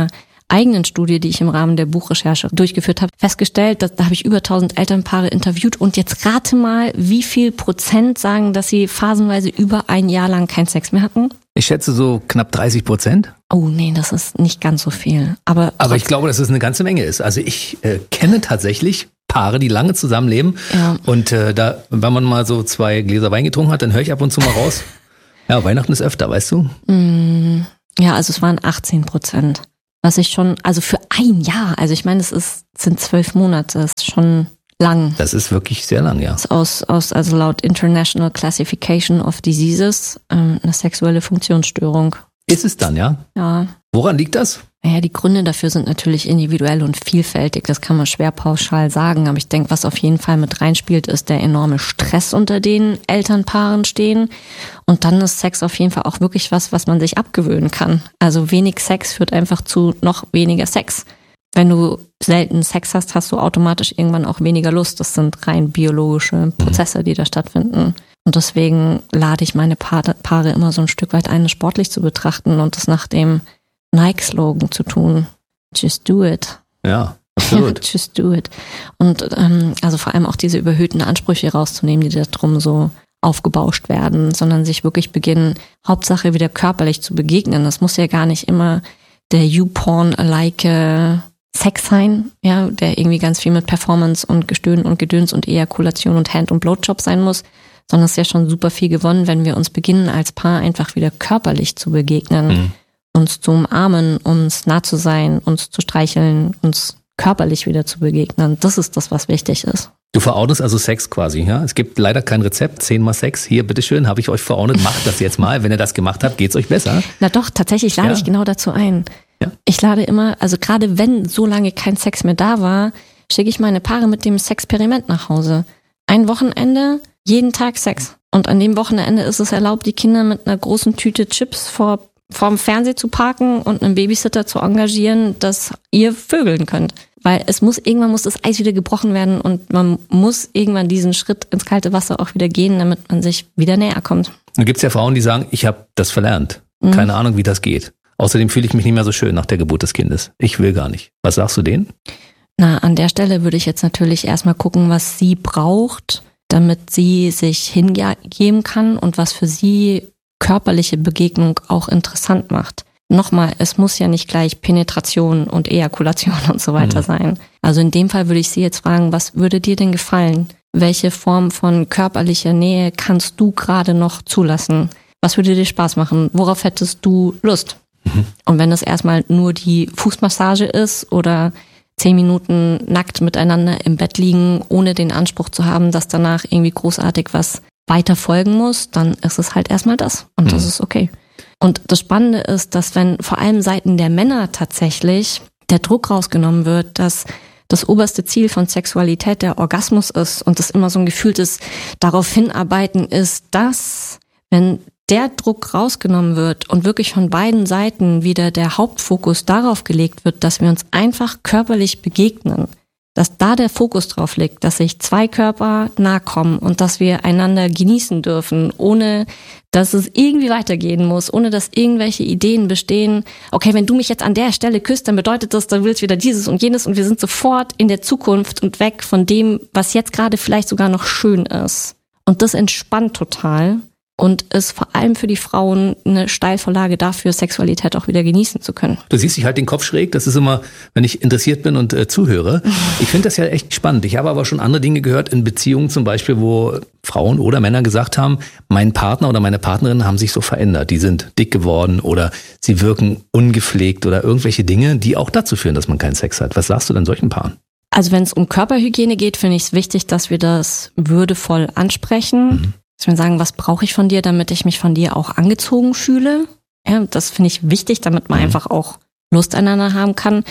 eigenen Studie, die ich im Rahmen der Buchrecherche durchgeführt habe, festgestellt, dass, da habe ich über tausend Elternpaare interviewt und jetzt rate mal, wie viel Prozent sagen, dass sie phasenweise über ein Jahr lang keinen Sex mehr hatten? Ich schätze so knapp dreißig Prozent. Oh nee, das ist nicht ganz so viel. Aber, Aber ich glaube, dass es eine ganze Menge ist. Also ich äh, kenne tatsächlich Paare, die lange zusammenleben. Ja. Und äh, da, wenn man mal so zwei Gläser Wein getrunken hat, dann höre ich ab und zu mal raus. Ja, Weihnachten ist öfter, weißt du? Mm, ja, also es waren achtzehn Prozent. Was ich schon, also für ein Jahr, also ich meine, es ist, sind zwölf Monate, das ist schon lang. Das ist wirklich sehr lang, ja. Das ist aus, aus, also laut International Classification of Diseases ähm, eine sexuelle Funktionsstörung. Ist es dann, ja? Ja. Woran liegt das? Naja, die Gründe dafür sind natürlich individuell und vielfältig, das kann man schwer pauschal sagen, aber ich denke, was auf jeden Fall mit reinspielt, ist der enorme Stress, unter den Elternpaaren stehen, und dann ist Sex auf jeden Fall auch wirklich was, was man sich abgewöhnen kann. Also wenig Sex führt einfach zu noch weniger Sex. Wenn du selten Sex hast, hast du automatisch irgendwann auch weniger Lust. Das sind rein biologische Prozesse, die da stattfinden. Und deswegen lade ich meine Paare immer so ein Stück weit ein, sportlich zu betrachten und das nach dem Nike-Slogan zu tun. Just do it. Ja, absolut. Just do it. Und ähm, also vor allem auch diese überhöhten Ansprüche rauszunehmen, die da drum so aufgebauscht werden, sondern sich wirklich beginnen, Hauptsache wieder körperlich zu begegnen. Das muss ja gar nicht immer der YouPorn-alike Sex sein, ja, der irgendwie ganz viel mit Performance und Gestöhn und Gedöns und Ejakulation und Hand- und Blowjob sein muss, sondern es ist ja schon super viel gewonnen, wenn wir uns beginnen, als Paar einfach wieder körperlich zu begegnen, mhm. uns zu umarmen, uns nah zu sein, uns zu streicheln, uns körperlich wieder zu begegnen. Das ist das, was wichtig ist. Du verordnest also Sex quasi, ja? Es gibt leider kein Rezept, zehnmal Sex. Hier, bitteschön, habe ich euch verordnet, macht das jetzt mal. Wenn ihr das gemacht habt, geht's euch besser. Na doch, tatsächlich lade Ja. ich genau dazu ein. Ja. Ich lade immer, also gerade wenn so lange kein Sex mehr da war, schicke ich meine Paare mit dem Sexperiment nach Hause. Ein Wochenende, jeden Tag Sex. Und an dem Wochenende ist es erlaubt, die Kinder mit einer großen Tüte Chips vor vorm Fernseher zu parken und einen Babysitter zu engagieren, dass ihr vögeln könnt. Weil es muss, irgendwann muss das Eis wieder gebrochen werden und man muss irgendwann diesen Schritt ins kalte Wasser auch wieder gehen, damit man sich wieder näher kommt. Da gibt's ja Frauen, die sagen, ich habe das verlernt. Keine mhm. Ahnung, wie das geht. Außerdem fühle ich mich nicht mehr so schön nach der Geburt des Kindes. Ich will gar nicht. Was sagst du denen? Na, an der Stelle würde ich jetzt natürlich erstmal gucken, was sie braucht, damit sie sich hingeben kann und was für sie körperliche Begegnung auch interessant macht. Nochmal, es muss ja nicht gleich Penetration und Ejakulation und so weiter mhm. sein. Also in dem Fall würde ich sie jetzt fragen, was würde dir denn gefallen? Welche Form von körperlicher Nähe kannst du gerade noch zulassen? Was würde dir Spaß machen? Worauf hättest du Lust? Mhm. Und wenn es erstmal nur die Fußmassage ist oder zehn Minuten nackt miteinander im Bett liegen, ohne den Anspruch zu haben, dass danach irgendwie großartig was weiter folgen muss, dann ist es halt erstmal das. Und mhm. das ist okay. Und das Spannende ist, dass wenn vor allem seiten der Männer tatsächlich der Druck rausgenommen wird, dass das oberste Ziel von Sexualität der Orgasmus ist und das immer so ein gefühltes darauf hinarbeiten ist, dass, wenn der Druck rausgenommen wird und wirklich von beiden Seiten wieder der Hauptfokus darauf gelegt wird, dass wir uns einfach körperlich begegnen, dass da der Fokus drauf liegt, dass sich zwei Körper nahe kommen und dass wir einander genießen dürfen, ohne dass es irgendwie weitergehen muss, ohne dass irgendwelche Ideen bestehen. Okay, wenn du mich jetzt an der Stelle küsst, dann bedeutet das, dann willst du wieder dieses und jenes und wir sind sofort in der Zukunft und weg von dem, was jetzt gerade vielleicht sogar noch schön ist. Und das entspannt total und ist vor allem für die Frauen eine Steilvorlage dafür, Sexualität auch wieder genießen zu können. Du siehst, ich halte den Kopf schräg. Das ist immer, wenn ich interessiert bin und äh, zuhöre. Ich finde das ja echt spannend. Ich habe aber schon andere Dinge gehört in Beziehungen zum Beispiel, wo Frauen oder Männer gesagt haben, mein Partner oder meine Partnerin haben sich so verändert. Die sind dick geworden oder sie wirken ungepflegt oder irgendwelche Dinge, die auch dazu führen, dass man keinen Sex hat. Was sagst du denn solchen Paaren? Also wenn es um Körperhygiene geht, finde ich es wichtig, dass wir das würdevoll ansprechen. Mhm. Dass wir sagen, was brauche ich von dir, damit ich mich von dir auch angezogen fühle. Ja, das finde ich wichtig, damit man mhm. einfach auch Lust aneinander haben kann.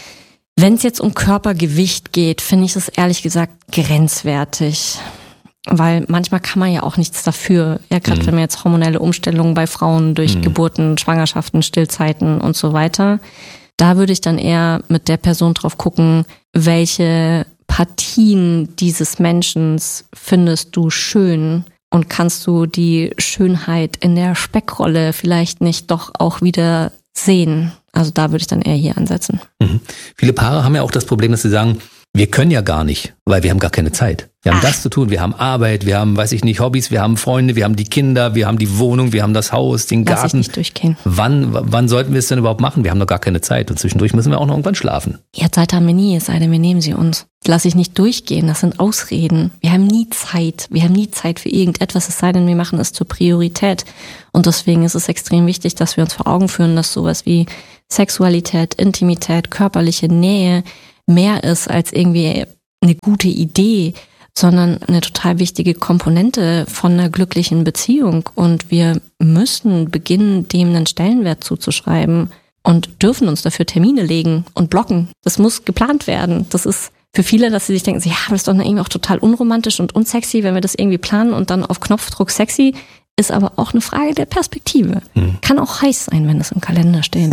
Wenn es jetzt um Körpergewicht geht, finde ich es ehrlich gesagt grenzwertig. Weil manchmal kann man ja auch nichts dafür. Ja, gerade mhm. wenn man jetzt hormonelle Umstellungen bei Frauen durch mhm. Geburten, Schwangerschaften, Stillzeiten und so weiter. Da würde ich dann eher mit der Person drauf gucken, welche Partien dieses Menschen findest du schön. Und kannst du die Schönheit in der Speckrolle vielleicht nicht doch auch wieder sehen? Also da würde ich dann eher hier ansetzen. Mhm. Viele Paare haben ja auch das Problem, dass sie sagen, wir können ja gar nicht, weil wir haben gar keine Zeit. Wir haben Ach. das zu tun, wir haben Arbeit, wir haben, weiß ich nicht, Hobbys, wir haben Freunde, wir haben die Kinder, wir haben die Wohnung, wir haben das Haus, den Garten. Lass ich nicht durchgehen. Wann, wann sollten wir es denn überhaupt machen? Wir haben doch gar keine Zeit und zwischendurch müssen wir auch noch irgendwann schlafen. Ja, Zeit haben wir nie, es sei denn, wir nehmen sie uns. Lass ich nicht durchgehen, das sind Ausreden. Wir haben nie Zeit, wir haben nie Zeit für irgendetwas, es sei denn, wir machen es zur Priorität. Und deswegen ist es extrem wichtig, dass wir uns vor Augen führen, dass sowas wie Sexualität, Intimität, körperliche Nähe mehr ist als irgendwie eine gute Idee, sondern eine total wichtige Komponente von einer glücklichen Beziehung. Und wir müssen beginnen, dem einen Stellenwert zuzuschreiben und dürfen uns dafür Termine legen und blocken. Das muss geplant werden. Das ist für viele, dass sie sich denken, ja, das ist doch irgendwie auch total unromantisch und unsexy, wenn wir das irgendwie planen und dann auf Knopfdruck sexy. Ist aber auch eine Frage der Perspektive. Hm. Kann auch heiß sein, wenn es im Kalender steht.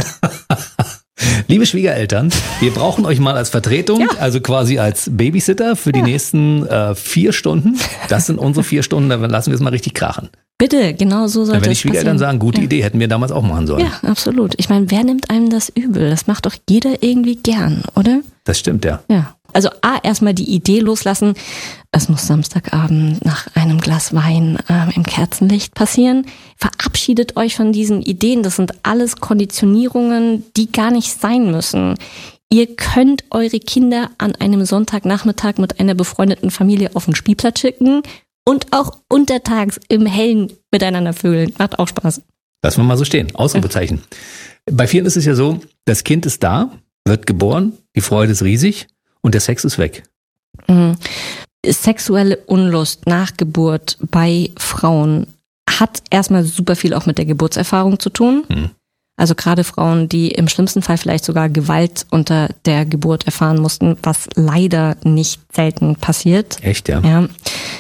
Liebe Schwiegereltern, wir brauchen euch mal als Vertretung, ja. also quasi als Babysitter für die ja. nächsten äh, vier Stunden. Das sind unsere vier Stunden, dann lassen wir es mal richtig krachen. Bitte, genau so sollte es Wenn die Schwiegereltern passieren. sagen, gute ja. Idee, hätten wir damals auch machen sollen. Ja, absolut. Ich meine, wer nimmt einem das übel? Das macht doch jeder irgendwie gern, oder? Das stimmt, ja. Ja. Also A, erstmal die Idee loslassen. Es muss Samstagabend nach einem Glas Wein äh, im Kerzenlicht passieren. Verabschiedet euch von diesen Ideen. Das sind alles Konditionierungen, die gar nicht sein müssen. Ihr könnt eure Kinder an einem Sonntagnachmittag mit einer befreundeten Familie auf den Spielplatz schicken und auch untertags im Hellen miteinander vögeln. Macht auch Spaß. Lassen wir mal so stehen. Ausrufezeichen. Ja. Bei vielen ist es ja so, das Kind ist da, wird geboren, die Freude ist riesig und der Sex ist weg. Mhm. Sexuelle Unlust nach Geburt bei Frauen hat erstmal super viel auch mit der Geburtserfahrung zu tun. Mhm. Also gerade Frauen, die im schlimmsten Fall vielleicht sogar Gewalt unter der Geburt erfahren mussten, was leider nicht selten passiert. Echt, ja? Ja.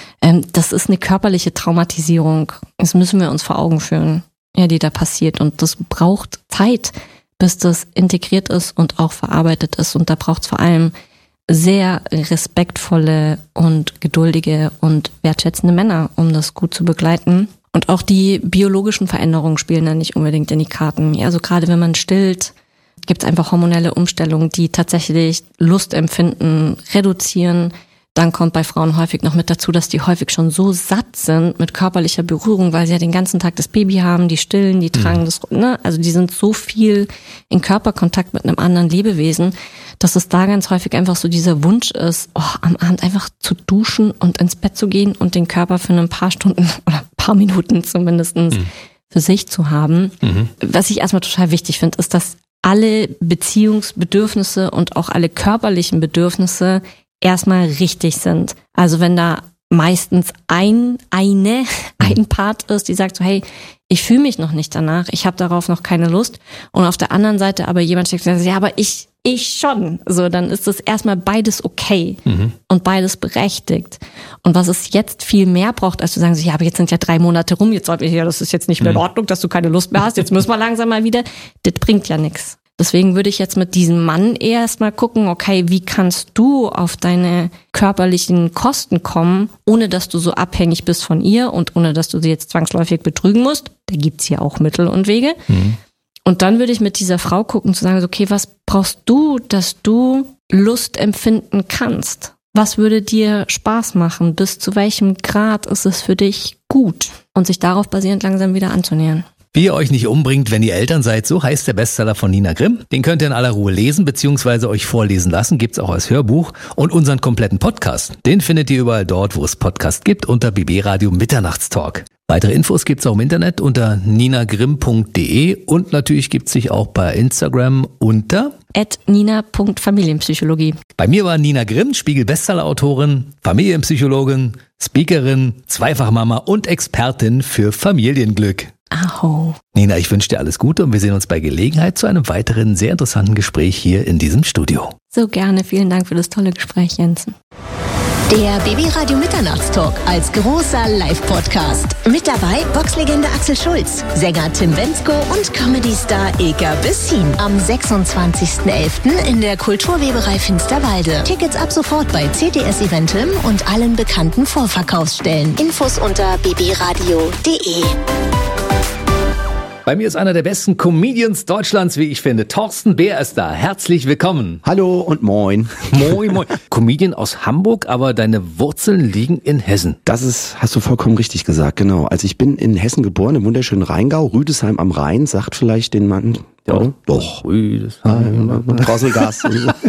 Das ist eine körperliche Traumatisierung. Das müssen wir uns vor Augen führen, ja, die da passiert. Und das braucht Zeit, bis das integriert ist und auch verarbeitet ist. Und da braucht es vor allem sehr respektvolle und geduldige und wertschätzende Männer, um das gut zu begleiten. Und auch die biologischen Veränderungen spielen da nicht unbedingt in die Karten. Ja, also gerade wenn man stillt, gibt es einfach hormonelle Umstellungen, die tatsächlich Lustempfinden reduzieren. Dann kommt bei Frauen häufig noch mit dazu, dass die häufig schon so satt sind mit körperlicher Berührung, weil sie ja den ganzen Tag das Baby haben, die stillen, die tragen mhm. das, ne? Also die sind so viel in Körperkontakt mit einem anderen Lebewesen, dass es da ganz häufig einfach so dieser Wunsch ist, oh, am Abend einfach zu duschen und ins Bett zu gehen und den Körper für ein paar Stunden oder ein paar Minuten zumindest mhm. für sich zu haben. Mhm. Was ich erstmal total wichtig finde, ist, dass alle Beziehungsbedürfnisse und auch alle körperlichen Bedürfnisse erstmal richtig sind. Also wenn da meistens ein, eine, ein Part ist, die sagt so, hey, ich fühle mich noch nicht danach, ich habe darauf noch keine Lust. Und auf der anderen Seite aber jemand steht und sagt, ja, aber ich, ich schon. So, dann ist das erstmal beides okay mhm. und beides berechtigt. Und was es jetzt viel mehr braucht, als zu sagen, so, ja, aber jetzt sind ja drei Monate rum, jetzt sollten wir ja, das ist jetzt nicht mehr in Ordnung, dass du keine Lust mehr hast, jetzt müssen wir langsam mal wieder. Das bringt ja nichts. Deswegen würde ich jetzt mit diesem Mann erst mal gucken, okay, wie kannst du auf deine körperlichen Kosten kommen, ohne dass du so abhängig bist von ihr und ohne dass du sie jetzt zwangsläufig betrügen musst. Da gibt's ja auch Mittel und Wege. Mhm. Und dann würde ich mit dieser Frau gucken, zu sagen, okay, was brauchst du, dass du Lust empfinden kannst? Was würde dir Spaß machen? Bis zu welchem Grad ist es für dich gut? Und sich darauf basierend langsam wieder anzunähern. Wie ihr euch nicht umbringt, wenn ihr Eltern seid, so heißt der Bestseller von Nina Grimm. Den könnt ihr in aller Ruhe lesen bzw. euch vorlesen lassen, gibt's auch als Hörbuch. Und unseren kompletten Podcast, den findet ihr überall dort, wo es Podcast gibt, unter B B Radio Mitternachtstalk. Weitere Infos gibt's auch im Internet unter ninagrimm punkt de und natürlich gibt's sich auch bei Instagram unter at nina punkt familienpsychologie. Bei mir war Nina Grimm, Spiegel-Bestseller-Autorin, Familienpsychologin, Speakerin, Zweifachmama und Expertin für Familienglück. Aho. Nina, ich wünsche dir alles Gute und wir sehen uns bei Gelegenheit zu einem weiteren sehr interessanten Gespräch hier in diesem Studio. So gerne. Vielen Dank für das tolle Gespräch, Jensen. Der B B Radio Mitternachtstalk als großer Live-Podcast. Mit dabei Boxlegende Axel Schulz, Sänger Tim Bendzko und Comedy-Star Ilka Bessin. Am sechsundzwanzigsten elften in der Kulturweberei Finsterwalde. Tickets ab sofort bei C T S Eventim und allen bekannten Vorverkaufsstellen. Infos unter b b radio punkt de. Bei mir ist einer der besten Comedians Deutschlands, wie ich finde. Thorsten Bär ist da. Herzlich willkommen. Hallo und moin. Moin, moin. Comedian aus Hamburg, aber deine Wurzeln liegen in Hessen. Das ist, hast du vollkommen richtig gesagt, genau. Also ich bin in Hessen geboren, im wunderschönen Rheingau, Rüdesheim am Rhein, sagt vielleicht den Mann. Ja, doch. Rüdesheim. Drosselgas.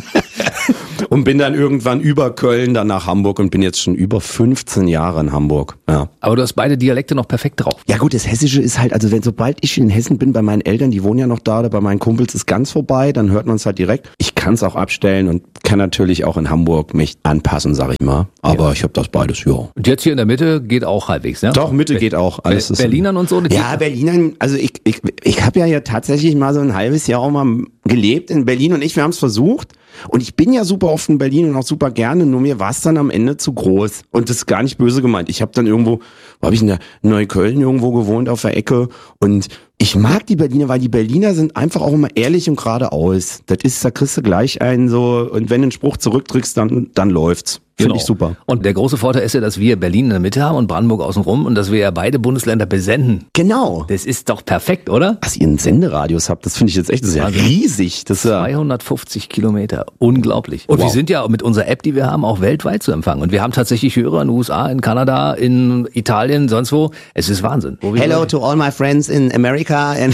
Und bin dann irgendwann über Köln, dann nach Hamburg und bin jetzt schon über fünfzehn Jahre in Hamburg. Ja. Aber du hast beide Dialekte noch perfekt drauf. Ja gut, das Hessische ist halt, also wenn sobald ich in Hessen bin, bei meinen Eltern, die wohnen ja noch da, oder bei meinen Kumpels ist ganz vorbei, dann hört man es halt direkt. Ich kann es auch abstellen und kann natürlich auch in Hamburg mich anpassen, sag ich mal. Aber ja. Ich habe das beides, ja. Und jetzt hier in der Mitte geht auch halbwegs, ja? Doch, Mitte Be- geht auch. Alles Be- ist Berlinern und so? Ja, Berlinern, also ich, ich, ich habe ja, ja tatsächlich mal so ein halbes Jahr auch mal gelebt in Berlin und ich, wir haben es versucht. Und ich bin ja super oft in Berlin und auch super gerne, nur mir war es dann am Ende zu groß. Und das ist gar nicht böse gemeint. Ich habe dann irgendwo, wo habe ich in der Neukölln irgendwo gewohnt auf der Ecke und ich mag die Berliner, weil die Berliner sind einfach auch immer ehrlich und geradeaus. Das ist, da kriegst du gleich einen so, und wenn du einen Spruch zurückdrückst, dann, dann läuft's. Finde genau. ich super. Und der große Vorteil ist ja, dass wir Berlin in der Mitte haben und Brandenburg außenrum und dass wir ja beide Bundesländer besenden. Genau. Das ist doch perfekt, oder? Dass ihr einen Senderadius habt, das finde ich jetzt echt, das ist ja also riesig. Das ist ja zweihundertfünfzig Kilometer. Unglaublich. Und wow. Wir sind ja mit unserer App, die wir haben, auch weltweit zu empfangen. Und wir haben tatsächlich Hörer in den U S A, in Kanada, in Italien, sonst wo. Es ist Wahnsinn. Hello to all my friends in America. And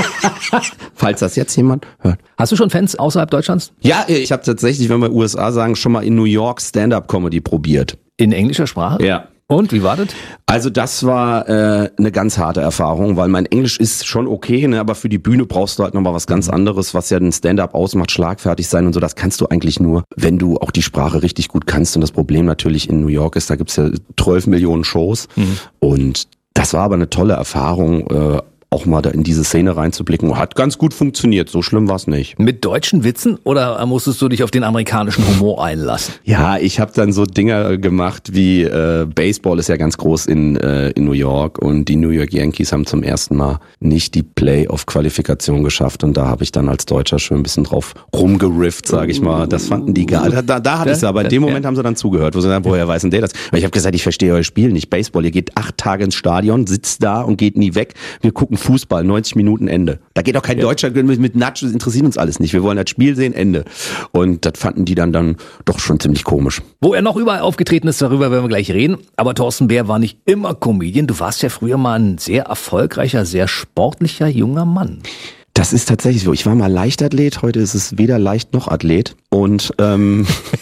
falls das jetzt jemand hört. Hast du schon Fans außerhalb Deutschlands? Ja, ich habe tatsächlich, wenn wir U S A sagen, schon mal in New York Stand-Up-Comedy probiert. In englischer Sprache? Ja. Und, wie war das? Also das war äh, eine ganz harte Erfahrung, weil mein Englisch ist schon okay, ne, aber für die Bühne brauchst du halt nochmal was ganz anderes, was ja den Stand-Up ausmacht, schlagfertig sein und so. Das kannst du eigentlich nur, wenn du auch die Sprache richtig gut kannst. Und das Problem natürlich in New York ist, da gibt's ja zwölf Millionen Shows. Mhm. Und das war aber eine tolle Erfahrung, äh, auch mal da in diese Szene reinzublicken. Hat ganz gut funktioniert, so schlimm war es nicht. Mit deutschen Witzen oder musstest du dich auf den amerikanischen Humor einlassen? Ja, ich habe dann so Dinger gemacht wie äh, Baseball ist ja ganz groß in, äh, in New York und die New York Yankees haben zum ersten Mal nicht die Playoff-Qualifikation geschafft und da habe ich dann als Deutscher schon ein bisschen drauf rumgerifft, sage ich mal. Das fanden die geil. Da, da, da hatte ich es aber in dem Moment haben sie dann zugehört, wo sie sagen, woher weiß denn der das? Weil ich habe gesagt, ich verstehe euer Spiel nicht. Baseball, ihr geht acht Tage ins Stadion, sitzt da und geht nie weg. Wir gucken Fußball, neunzig Minuten Ende. Da geht doch kein ja. Deutscher mit, mit Nachos, interessiert uns alles nicht. Wir wollen das Spiel sehen, Ende. Und das fanden die dann, dann doch schon ziemlich komisch. Wo er noch überall aufgetreten ist, darüber werden wir gleich reden. Aber Thorsten Bär war nicht immer Comedian. Du warst ja früher mal ein sehr erfolgreicher, sehr sportlicher junger Mann. Das ist tatsächlich so. Ich war mal Leichtathlet, heute ist es weder leicht noch Athlet. Und ähm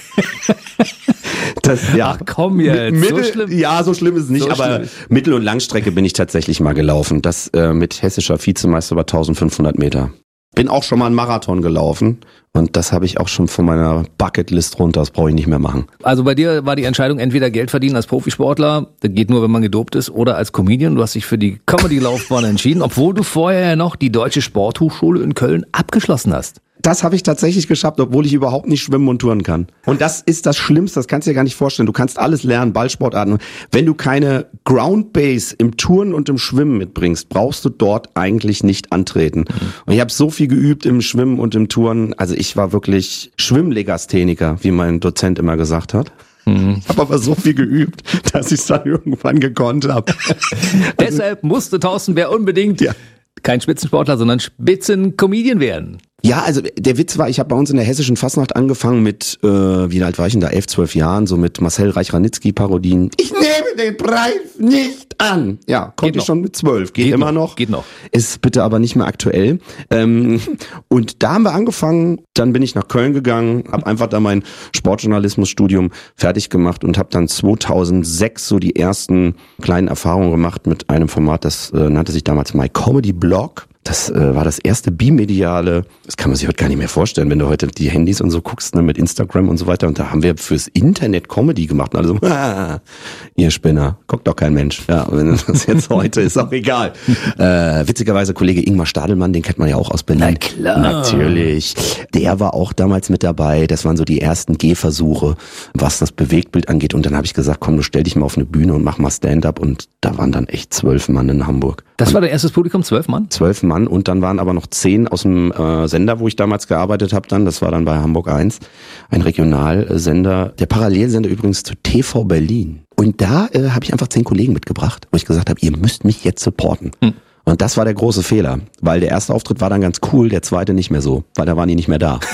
Das, ja, Ach komm jetzt, Mittel, so schlimm. Ja, so schlimm ist es nicht, so aber schlimm. Mittel- und Langstrecke bin ich tatsächlich mal gelaufen. Das äh, mit hessischer Vizemeister über eintausendfünfhundert Meter. Bin auch schon mal einen Marathon gelaufen und das habe ich auch schon von meiner Bucketlist runter, das brauche ich nicht mehr machen. Also bei dir war die Entscheidung entweder Geld verdienen als Profisportler, das geht nur, wenn man gedopt ist, oder als Comedian. Du hast dich für die Comedy-Laufbahn entschieden, obwohl du vorher ja noch die Deutsche Sporthochschule in Köln abgeschlossen hast. Das habe ich tatsächlich geschafft, obwohl ich überhaupt nicht schwimmen und touren kann. Und das ist das Schlimmste, das kannst du dir gar nicht vorstellen. Du kannst alles lernen, Ballsportarten. Wenn du keine Ground Base im Touren und im Schwimmen mitbringst, brauchst du dort eigentlich nicht antreten. Mhm. Und ich habe so viel geübt im Schwimmen und im Touren. Also ich war wirklich Schwimmlegastheniker, wie mein Dozent immer gesagt hat. Mhm. Ich habe aber so viel geübt, dass ich es dann irgendwann gekonnt habe. Deshalb musste Thorsten Bär unbedingt ja. kein Spitzensportler, sondern Spitzencomedian werden. Ja, also der Witz war, ich habe bei uns in der hessischen Fasnacht angefangen mit, äh, wie alt war ich denn da, elf, zwölf Jahren, so mit Marcel Reich-Ranitzky-Parodien. Ich nehme den Preis nicht an. Ja, konnte ich schon mit zwölf, geht, geht immer noch, noch. Geht noch. Ist bitte aber nicht mehr aktuell. Ähm, und da haben wir angefangen, dann bin ich nach Köln gegangen, habe einfach da mein Sportjournalismusstudium fertig gemacht und habe dann zweitausendsechs so die ersten kleinen Erfahrungen gemacht mit einem Format, das äh, nannte sich damals My Comedy Blog. Das äh, war das erste bimediale, das kann man sich heute gar nicht mehr vorstellen, wenn du heute die Handys und so guckst, ne, mit Instagram und so weiter. Und da haben wir fürs Internet Comedy gemacht. Und alle so, ah, ihr Spinner, guckt doch kein Mensch. Ja, wenn das jetzt heute ist, auch egal. Äh, witzigerweise Kollege Ingmar Stadelmann, den kennt man ja auch aus Berlin. Na klar. Natürlich. Der war auch damals mit dabei. Das waren so die ersten Gehversuche, was das Bewegtbild angeht. Und dann habe ich gesagt, komm, du stell dich mal auf eine Bühne und mach mal Stand-up. Und da waren dann echt zwölf Mann in Hamburg. Das war dein erstes Publikum, zwölf Mann? Zwölf Mann. Und dann waren aber noch zehn aus dem äh, Sender, wo ich damals gearbeitet habe dann. Das war dann bei Hamburg eins, ein Regionalsender, der Parallelsender übrigens zu T V Berlin. Und da äh, habe ich einfach zehn Kollegen mitgebracht, wo ich gesagt habe, ihr müsst mich jetzt supporten. Hm. Und das war der große Fehler, weil der erste Auftritt war dann ganz cool, der zweite nicht mehr so, weil da waren die nicht mehr da.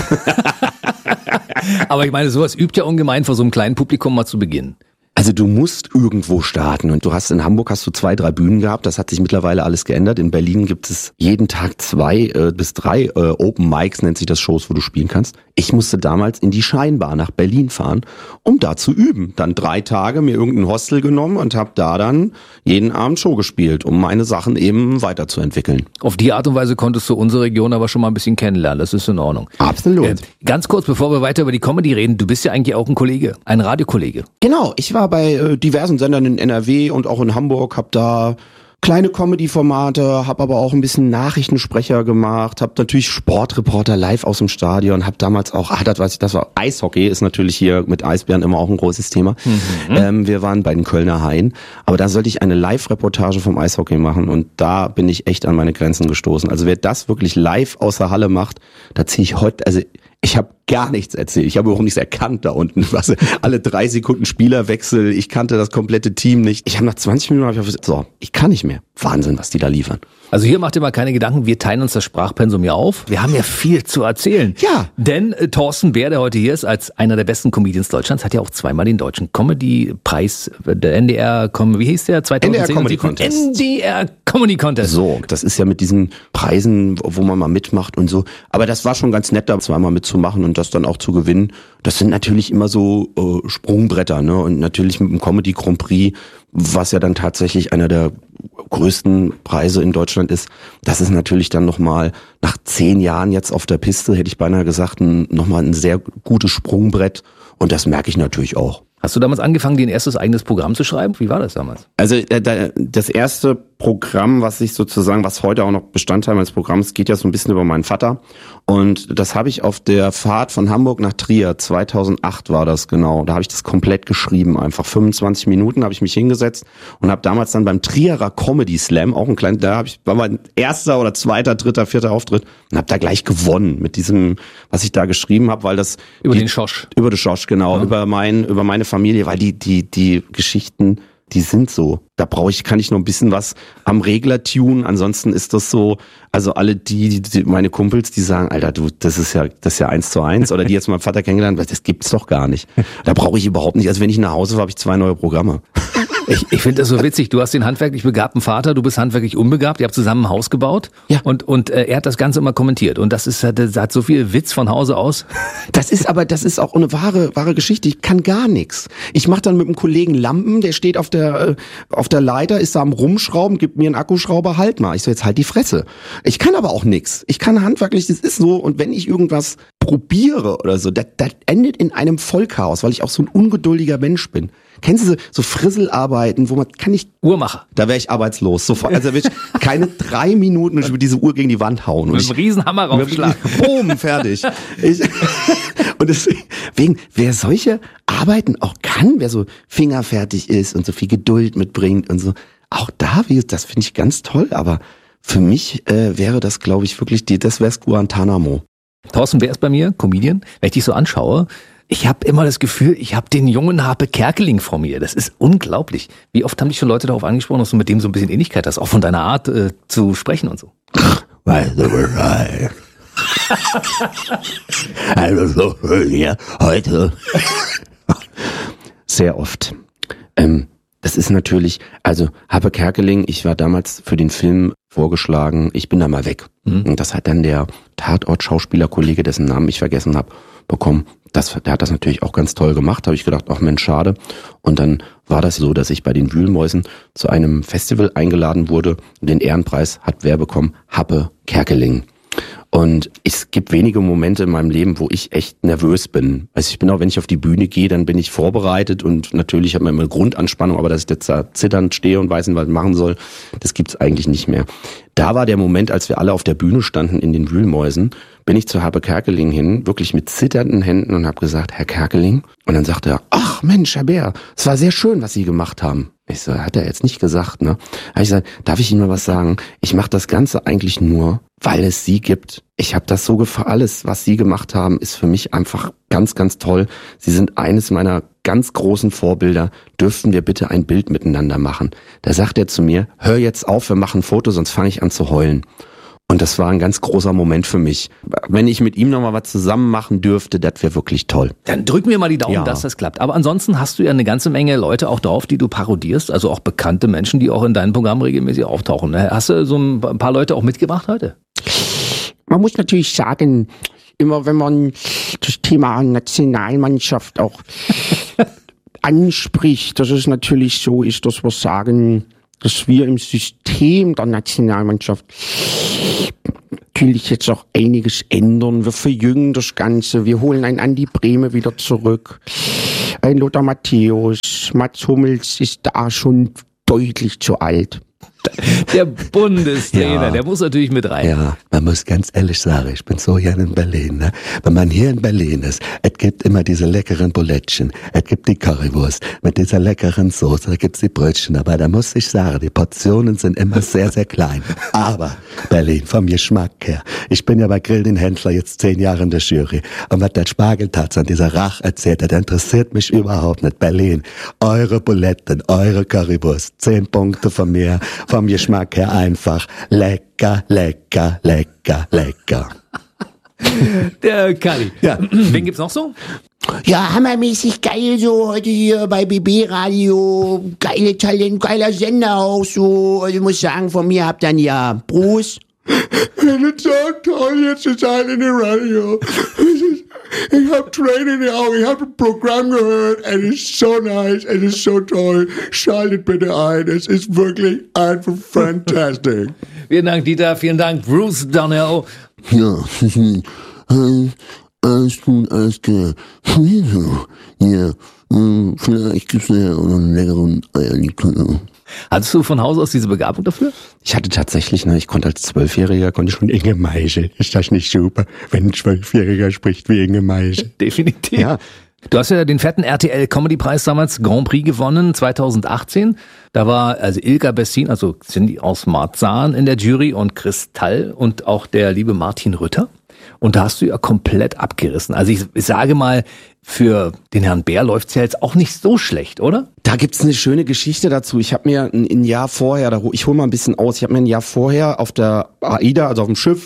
Aber ich meine, sowas übt ja ungemein, vor so einem kleinen Publikum mal zu beginnen. Also du musst irgendwo starten und du hast in Hamburg hast du zwei, drei Bühnen gehabt, das hat sich mittlerweile alles geändert. In Berlin gibt es jeden Tag zwei äh, bis drei äh, Open Mics, nennt sich das, Shows, wo du spielen kannst. Ich musste damals in die Scheinbar nach Berlin fahren, um da zu üben. Dann drei Tage mir irgendein Hostel genommen und habe da dann jeden Abend Show gespielt, um meine Sachen eben weiterzuentwickeln. Auf die Art und Weise konntest du unsere Region aber schon mal ein bisschen kennenlernen, das ist in Ordnung. Absolut. Äh, ganz kurz, bevor wir weiter über die Comedy reden, du bist ja eigentlich auch ein Kollege, ein Radiokollege. Genau, ich war bei äh, diversen Sendern in N R W und auch in Hamburg, hab da kleine Comedy-Formate, hab aber auch ein bisschen Nachrichtensprecher gemacht, hab natürlich Sportreporter live aus dem Stadion, hab damals auch, ah, das weiß ich, das war Eishockey, ist natürlich hier mit Eisbären immer auch ein großes Thema. Mhm. Ähm, wir waren bei den Kölner Haien, aber da sollte ich eine Live-Reportage vom Eishockey machen und da bin ich echt an meine Grenzen gestoßen. Also wer das wirklich live aus der Halle macht, da ziehe ich heute, also ich habe gar nichts erzählt. Ich habe auch nichts erkannt da unten. Was, alle drei Sekunden Spielerwechsel. Ich kannte das komplette Team nicht. Ich habe nach zwanzig Minuten hab ich gesagt, so, ich kann nicht mehr. Wahnsinn, was die da liefern. Also hier macht ihr mal keine Gedanken, wir teilen uns das Sprachpensum ja auf. Wir haben ja viel zu erzählen. Ja. Denn äh, Thorsten Bär, der heute hier ist, als einer der besten Comedians Deutschlands, hat ja auch zweimal den deutschen Comedy-Preis, der N D R, wie hieß der? zweitausendzehn N D R Comedy Contest. N D R Comedy Contest. So, das ist ja mit diesen Preisen, wo man mal mitmacht und so. Aber das war schon ganz nett, da zweimal mitzumachen und das dann auch zu gewinnen. Das sind natürlich immer so äh, Sprungbretter, ne? Und natürlich mit dem Comedy Grand Prix, was ja dann tatsächlich einer der größten Preise in Deutschland ist. Das ist natürlich dann nochmal nach zehn Jahren jetzt auf der Piste, hätte ich beinahe gesagt, nochmal ein sehr gutes Sprungbrett. Und das merke ich natürlich auch. Hast du damals angefangen, dir ein erstes eigenes Programm zu schreiben? Wie war das damals? Also äh, das erste Programm, was ich sozusagen, was heute auch noch Bestandteil meines Programms, geht ja so ein bisschen über meinen Vater. Und das habe ich auf der Fahrt von Hamburg nach Trier, zweitausendacht war das genau, da habe ich das komplett geschrieben, einfach fünfundzwanzig Minuten habe ich mich hingesetzt und habe damals dann beim Trierer Comedy Slam, auch ein kleiner, da habe ich, war mein erster oder zweiter, dritter, vierter Auftritt und habe da gleich gewonnen mit diesem, was ich da geschrieben habe, weil das... Über die, den Schosch. Über den Schosch, genau, ja. über mein, über meine Familie, weil die, die, die Geschichten, die sind so. Da brauche ich, kann ich noch ein bisschen was am Regler tunen. Ansonsten ist das so, also alle die, die, meine Kumpels, die sagen, Alter, du, das ist ja, das ist ja eins zu eins. Oder die jetzt meinen Vater kennengelernt haben, das gibt's doch gar nicht. Da brauche ich überhaupt nicht. Also wenn ich nach Hause fahre, habe ich zwei neue Programme. Ich, ich finde das so witzig. Du hast den handwerklich begabten Vater, du bist handwerklich unbegabt. Ihr habt zusammen ein Haus gebaut. Ja. Und, und äh, er hat das Ganze immer kommentiert. Und das ist, das hat so viel Witz von Hause aus. Das ist aber, das ist auch eine wahre, wahre Geschichte. Ich kann gar nichts. Ich mache dann mit einem Kollegen Lampen, der steht auf der, äh, auf der Leiter, ist da am Rumschrauben, gibt mir einen Akkuschrauber, halt mal. Ich so, jetzt halt die Fresse. Ich kann aber auch nichts. Ich kann handwerklich, das ist so. Und wenn ich irgendwas probiere oder so, das, das endet in einem Vollchaos, weil ich auch so ein ungeduldiger Mensch bin. Kennst du so, so Frisselarbeiten, wo man kann ich Uhrmacher. Da wäre ich arbeitslos sofort. Also will ich keine drei Minuten über diese Uhr gegen die Wand hauen und mit einem Riesenhammer raufschlagen. Boom, fertig. Ich, und deswegen, wer solche Arbeiten auch kann, wer so fingerfertig ist und so viel Geduld mitbringt und so, auch da, wie das finde ich ganz toll. Aber für mich äh, wäre das, glaube ich, wirklich die, das wäre Guantanamo. Thorsten Bär ist bei mir, Comedian. Wenn ich dich so anschaue, ich habe immer das Gefühl, ich habe den jungen Harpe Kerkeling vor mir. Das ist unglaublich. Wie oft haben dich schon Leute darauf angesprochen, dass du mit dem so ein bisschen Ähnlichkeit hast, auch von deiner Art äh, zu sprechen und so. Weißt du Bescheid? Also so schön hier heute. Sehr oft. Ähm, das ist natürlich, also Harpe Kerkeling, ich war damals für den Film vorgeschlagen, ich bin da mal weg. Mhm. Und das hat dann der Tatort-Schauspielerkollege, dessen Namen ich vergessen habe, bekommen. Das, der hat das natürlich auch ganz toll gemacht, habe ich gedacht, ach Mensch, schade. Und dann war das so, dass ich bei den Wühlmäusen zu einem Festival eingeladen wurde. Und den Ehrenpreis hat wer bekommen? Harpe Kerkeling. Und es gibt wenige Momente in meinem Leben, wo ich echt nervös bin. Also ich bin auch, wenn ich auf die Bühne gehe, dann bin ich vorbereitet und natürlich hat man immer eine Grundanspannung, aber dass ich jetzt da zitternd stehe und weiß nicht, was ich machen soll, das gibt's eigentlich nicht mehr. Da war der Moment, als wir alle auf der Bühne standen in den Wühlmäusen, bin ich zu Habe Kerkeling hin, wirklich mit zitternden Händen und habe gesagt, Herr Kerkeling. Und dann sagte er, ach Mensch, Herr Bär, es war sehr schön, was Sie gemacht haben. Ich so, hat er jetzt nicht gesagt, ne? Habe ich gesagt, darf ich Ihnen mal was sagen? Ich mache das Ganze eigentlich nur, weil es Sie gibt. Ich habe das so gefallen. Alles, was Sie gemacht haben, ist für mich einfach ganz, ganz toll. Sie sind eines meiner ganz großen Vorbilder. Dürften wir bitte ein Bild miteinander machen? Da sagt er zu mir, hör jetzt auf, wir machen ein Foto, sonst fange ich an zu heulen. Und das war ein ganz großer Moment für mich. Wenn ich mit ihm nochmal was zusammen machen dürfte, das wäre wirklich toll. Dann drücken wir mal die Daumen, Ja. dass das klappt. Aber ansonsten hast du ja eine ganze Menge Leute auch drauf, die du parodierst, also auch bekannte Menschen, die auch in deinem Programm regelmäßig auftauchen. Hast du so ein paar Leute auch mitgebracht heute? Man muss natürlich sagen, immer wenn man das Thema Nationalmannschaft auch anspricht, dass es natürlich so ist, dass wir sagen, dass wir im System der Nationalmannschaft natürlich jetzt auch einiges ändern. Wir verjüngen das Ganze. Wir holen einen Andi Brehme wieder zurück. Ein Lothar Matthäus. Mats Hummels ist da schon deutlich zu alt. Der Bundestrainer, Ja. der muss natürlich mit rein. Ja, man muss ganz ehrlich sagen, ich bin so gerne in Berlin. Ne? Wenn man hier in Berlin ist, es gibt immer diese leckeren Bulettchen, es gibt die Currywurst mit dieser leckeren Soße, da gibt's die Brötchen, aber da muss ich sagen, die Portionen sind immer sehr, sehr klein. Aber Berlin, vom Geschmack her, ich bin ja bei Grill den Händler jetzt zehn Jahre in der Jury und was der Spargeltatz an dieser Rach erzählt hat, der interessiert mich überhaupt nicht. Berlin, eure Buletten, eure Currywurst, zehn Punkte von mir, vom Geschmack her einfach lecker, lecker, lecker, lecker. Der Kalli. Ja. Wen gibt's noch so? Ja, hammermäßig geil so heute hier bei B B Radio. Geile Talent, geiler Sender auch so. Also ich muss sagen, von mir habt ihr ja Bruce. Es ist so toll, jetzt zu sein in dem Radio. Ich habe Tränen in den Augen, ich habe ein Programm gehört, es ist so nice, es ist so toll. Schaltet bitte ein, es ist wirklich einfach fantastic. Vielen Dank, Dieter. Vielen Dank, Bruce Darnell. Ja, alles gut, alles klar. Ja, vielleicht gibt's ja auch noch einen leckeren Eierlikör. Hattest du von Haus aus diese Begabung dafür? Ich hatte tatsächlich, ne, ich konnte als Zwölfjähriger, konnte ich schon Inge Meischel. Ist das nicht super, wenn ein Zwölfjähriger spricht wie Inge Meischel? Definitiv. Ja. Du hast ja den fetten R T L-Comedy-Preis damals, Grand Prix, gewonnen, zweitausendachtzehn. Da war also Ilka Bessin, also Cindy aus Marzahn in der Jury und Kristall und auch der liebe Martin Rütter. Und da hast du ja komplett abgerissen. Also ich, ich sage mal, für den Herrn Bär läuft's ja jetzt auch nicht so schlecht, oder? Da gibt's eine schöne Geschichte dazu. Ich habe mir ein, ein Jahr vorher, da, ich hole mal ein bisschen aus, ich habe mir ein Jahr vorher auf der AIDA, also auf dem Schiff,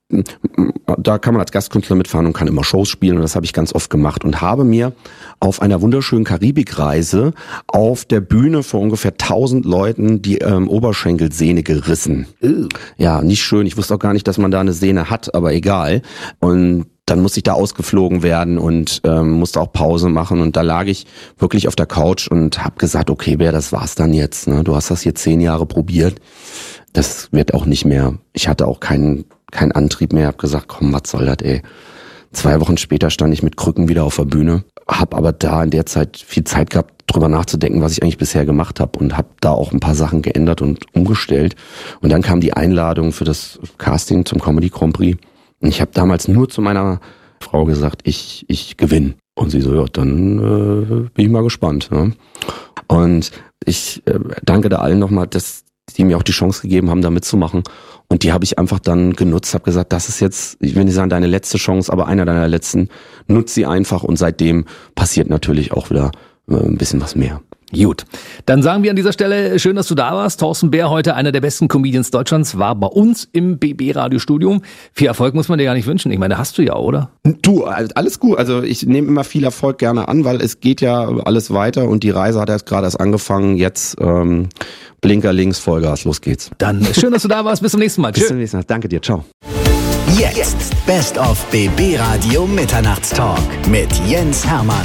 da kann man als Gastkünstler mitfahren und kann immer Shows spielen und das habe ich ganz oft gemacht und habe mir auf einer wunderschönen Karibikreise auf der Bühne vor ungefähr tausend Leuten die ähm, Oberschenkelsehne gerissen. Uh. Ja, nicht schön. Ich wusste auch gar nicht, dass man da eine Sehne hat, aber egal. Und dann musste ich da ausgeflogen werden und ähm, musste auch Pause machen und da lag ich wirklich auf der Couch und habe gesagt, okay, Bär, das war's dann jetzt. Ne? Du hast das hier zehn Jahre probiert, das wird auch nicht mehr. Ich hatte auch keinen keinen Antrieb mehr, habe gesagt, komm, was soll das, ey. Zwei Wochen später stand ich mit Krücken wieder auf der Bühne, habe aber da in der Zeit viel Zeit gehabt, drüber nachzudenken, was ich eigentlich bisher gemacht habe und habe da auch ein paar Sachen geändert und umgestellt. Und dann kam die Einladung für das Casting zum Comedy Grand Prix. Und ich habe damals nur zu meiner Frau gesagt, ich ich gewinne. Und sie so, ja, dann äh, bin ich mal gespannt. Ne? Und ich äh, danke da allen nochmal, dass die mir auch die Chance gegeben haben, da mitzumachen. Und die habe ich einfach dann genutzt, habe gesagt, das ist jetzt, ich will nicht sagen deine letzte Chance, aber einer deiner letzten. Nutz sie einfach und seitdem passiert natürlich auch wieder äh, ein bisschen was mehr. Gut, dann sagen wir an dieser Stelle, schön, dass du da warst. Thorsten Bär, heute einer der besten Comedians Deutschlands, war bei uns im B B-Radiostudium. Viel Erfolg muss man dir gar nicht wünschen. Ich meine, hast du ja, oder? Du, alles gut. Also ich nehme immer viel Erfolg gerne an, weil es geht ja alles weiter und die Reise hat erst gerade erst angefangen. Jetzt ähm, Blinker links, Vollgas, los geht's. Dann schön, dass du da warst. Bis zum nächsten Mal. Bis Tschö. zum nächsten Mal. Danke dir. Ciao. Jetzt Best of B B Radio Mitternachtstalk mit Jens Hermann.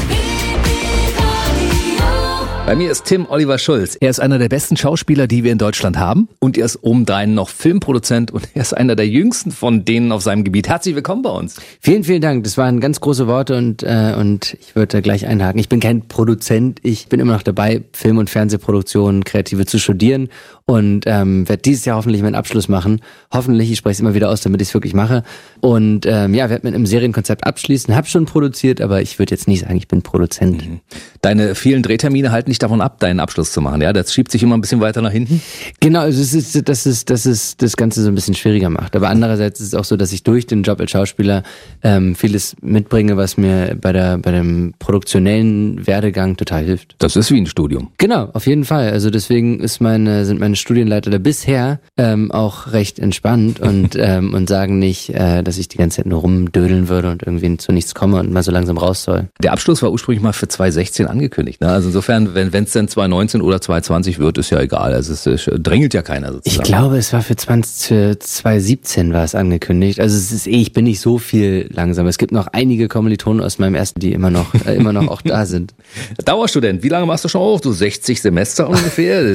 Bei mir ist Tim Oliver Schulz. Er ist einer der besten Schauspieler, die wir in Deutschland haben. Und er ist obendrein noch Filmproduzent und er ist einer der jüngsten von denen auf seinem Gebiet. Herzlich willkommen bei uns. Vielen, vielen Dank. Das waren ganz große Worte und äh, und ich würde gleich einhaken. Ich bin kein Produzent. Ich bin immer noch dabei, Film- und Fernsehproduktionen, Kreative zu studieren und ähm, werde dieses Jahr hoffentlich meinen Abschluss machen. Hoffentlich, ich spreche es immer wieder aus, damit ich es wirklich mache. Und ähm, ja, werde mit einem Serienkonzept abschließen. Habe schon produziert, aber ich würde jetzt nicht sagen, ich bin Produzent. Mhm. Deine vielen Drehtermine halten nicht davon ab, deinen Abschluss zu machen. Ja, das schiebt sich immer ein bisschen weiter nach hinten. Genau, also es ist, das ist, das ist das Ganze so ein bisschen schwieriger macht. Aber andererseits ist es auch so, dass ich durch den Job als Schauspieler ähm, vieles mitbringe, was mir bei der bei dem produktionellen Werdegang total hilft. Das ist wie ein Studium. Genau, auf jeden Fall. Also deswegen ist meine, sind meine Studienleiter da bisher ähm, auch recht entspannt und ähm, und sagen nicht, äh, dass ich die ganze Zeit nur rumdödeln würde und irgendwie zu nichts komme und mal so langsam raus soll. Der Abschluss war ursprünglich mal für zwanzig sechzehn angekündigt. Ne? Also insofern, wenn es dann zwanzig neunzehn oder zwanzig zwanzig wird, ist ja egal. Also es, es drängelt ja keiner sozusagen. Ich glaube, es war für zwanzig siebzehn war es angekündigt. Also es ist eh, ich bin nicht so viel langsamer. Es gibt noch einige Kommilitonen aus meinem ersten, die immer noch äh, immer noch auch da sind. Dauerstudent, wie lange machst du schon auf? So sechzig Semester ungefähr.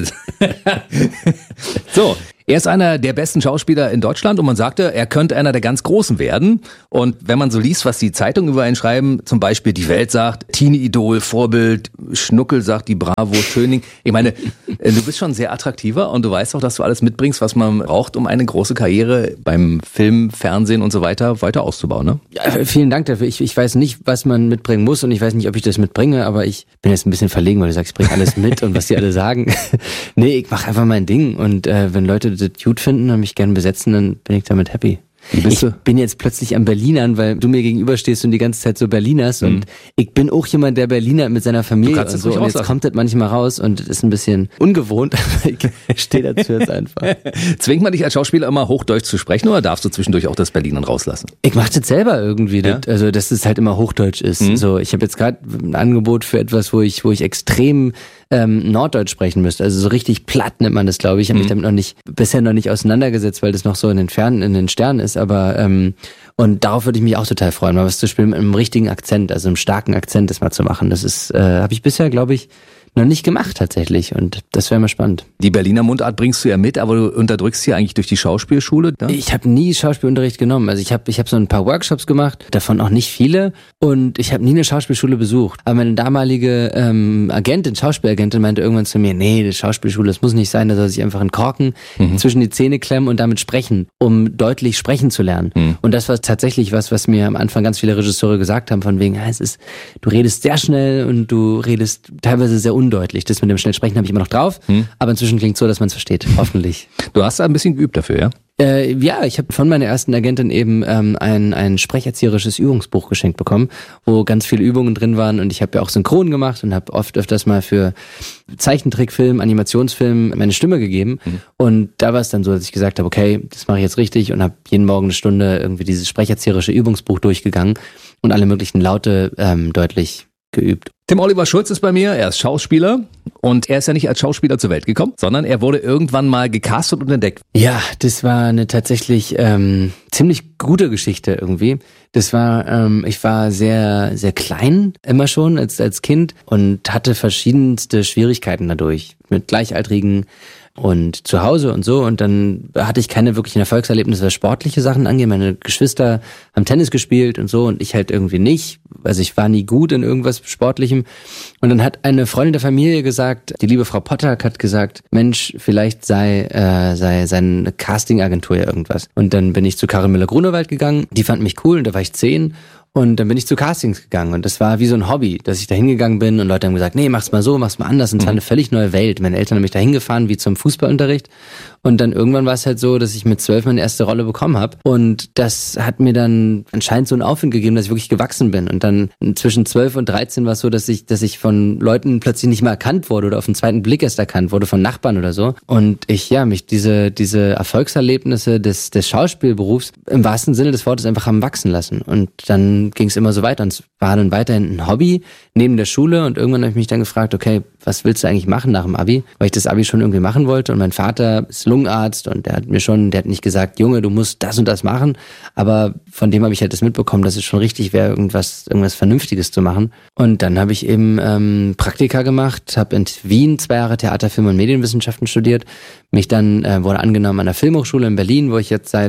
So. Er ist einer der besten Schauspieler in Deutschland und man sagte, er könnte einer der ganz Großen werden. Und wenn man so liest, was die Zeitungen über ihn schreiben, zum Beispiel Die Welt sagt, Teenie-Idol, Vorbild, Schnuckel sagt die Bravo, Schöning. Ich meine, du bist schon sehr attraktiver und du weißt auch, dass du alles mitbringst, was man braucht, um eine große Karriere beim Film, Fernsehen und so weiter weiter auszubauen. Ne? Ja, vielen Dank dafür. Ich, ich weiß nicht, was man mitbringen muss und ich weiß nicht, ob ich das mitbringe, aber ich bin jetzt ein bisschen verlegen, weil du sagst, ich bringe alles mit und was die alle sagen. Nee, ich mache einfach mein Ding und äh, wenn Leute das gut finden und mich gerne besetzen, dann bin ich damit happy. Wie bist ich du? bin jetzt plötzlich am Berlinern, weil du mir gegenüberstehst und die ganze Zeit so Berlinerst mhm. und ich bin auch jemand, der Berliner mit seiner Familie und so und jetzt kommt das manchmal raus und das ist ein bisschen ungewohnt, aber ich stehe dazu jetzt einfach. Zwingt man dich als Schauspieler immer Hochdeutsch zu sprechen oder darfst du zwischendurch auch das Berlinern rauslassen? Ich mache das selber irgendwie, Ja? das, also dass es halt immer Hochdeutsch ist. Mhm. So, ich habe jetzt gerade ein Angebot für etwas, wo ich, wo ich extrem ähm, Norddeutsch sprechen müsste. Also so richtig platt nennt man das, glaube ich. Ich habe mich damit noch nicht bisher noch nicht auseinandergesetzt, weil das noch so in den Fernen, in den Sternen ist. Aber ähm, und darauf würde ich mich auch total freuen, mal was zu spielen mit einem richtigen Akzent, also einem starken Akzent, das mal zu machen. Das ist, äh, habe ich bisher, glaube ich, noch nicht gemacht tatsächlich und das wäre mal spannend. Die Berliner Mundart bringst du ja mit, aber du unterdrückst sie eigentlich durch die Schauspielschule, ne? Ich habe nie Schauspielunterricht genommen. Also ich habe ich hab so ein paar Workshops gemacht, davon auch nicht viele und ich habe nie eine Schauspielschule besucht. Aber meine damalige ähm, Agentin, Schauspielagentin meinte irgendwann zu mir, nee, die Schauspielschule, das muss nicht sein, da soll sich einfach einen Korken mhm. zwischen die Zähne klemmen und damit sprechen, um deutlich sprechen zu lernen. Mhm. Und das war tatsächlich was, was mir am Anfang ganz viele Regisseure gesagt haben, von wegen, ja, es ist, du redest sehr schnell und du redest teilweise sehr undeutlich. Das mit dem schnell Sprechen habe ich immer noch drauf, hm. aber inzwischen klingt es so, dass man es versteht, hoffentlich. Du hast da ein bisschen geübt dafür, ja? Äh, ja, ich habe von meiner ersten Agentin eben ähm, ein, ein sprecherzieherisches Übungsbuch geschenkt bekommen, wo ganz viele Übungen drin waren und ich habe ja auch Synchron gemacht und habe oft öfters mal für Zeichentrickfilm, Animationsfilm meine Stimme gegeben mhm. und da war es dann so, dass ich gesagt habe, okay, das mache ich jetzt richtig und habe jeden Morgen eine Stunde irgendwie dieses sprecherzieherische Übungsbuch durchgegangen und alle möglichen Laute ähm, deutlich geübt. Tim Oliver Schulz ist bei mir, er ist Schauspieler und er ist ja nicht als Schauspieler zur Welt gekommen, sondern er wurde irgendwann mal gecastet und entdeckt. Ja, das war eine tatsächlich ähm, ziemlich gute Geschichte irgendwie. Das war, ähm, ich war sehr, sehr klein immer schon als als Kind und hatte verschiedenste Schwierigkeiten dadurch mit Gleichaltrigen und zu Hause und so und dann hatte ich keine wirklichen Erfolgserlebnisse, was sportliche Sachen angeht. Meine Geschwister haben Tennis gespielt und so und ich halt irgendwie nicht. Also ich war nie gut in irgendwas Sportlichem. Und dann hat eine Freundin der Familie gesagt, die liebe Frau Pottack hat gesagt, Mensch, vielleicht sei äh, sei seine Castingagentur ja irgendwas. Und dann bin ich zu Karin Müller-Grunewald gegangen, die fand mich cool und da war ich zehn. Und dann bin ich zu Castings gegangen und das war wie so ein Hobby, dass ich da hingegangen bin und Leute haben gesagt, nee, mach's mal so, mach's mal anders und es war eine völlig neue Welt. Meine Eltern haben mich da hingefahren wie zum Fußballunterricht und dann irgendwann war es halt so, dass ich mit zwölf meine erste Rolle bekommen habe und das hat mir dann anscheinend so einen Aufwind gegeben, dass ich wirklich gewachsen bin und dann zwischen zwölf und dreizehn war es so, dass ich dass ich von Leuten plötzlich nicht mehr erkannt wurde oder auf den zweiten Blick erst erkannt wurde, von Nachbarn oder so und ich, ja, mich diese diese Erfolgserlebnisse des des Schauspielberufs im wahrsten Sinne des Wortes einfach haben wachsen lassen und dann ging es immer so weiter und es war dann weiterhin ein Hobby neben der Schule und irgendwann habe ich mich dann gefragt, okay, was willst du eigentlich machen nach dem Abi? Weil ich das Abi schon irgendwie machen wollte und mein Vater ist Lungenarzt und der hat mir schon, der hat nicht gesagt, Junge, du musst das und das machen, aber von dem habe ich halt das mitbekommen, dass es schon richtig wäre, irgendwas irgendwas Vernünftiges zu machen und dann habe ich eben ähm, Praktika gemacht, habe in Wien zwei Jahre Theater, Film und Medienwissenschaften studiert, mich dann äh, wurde angenommen an der Filmhochschule in Berlin, wo ich jetzt seit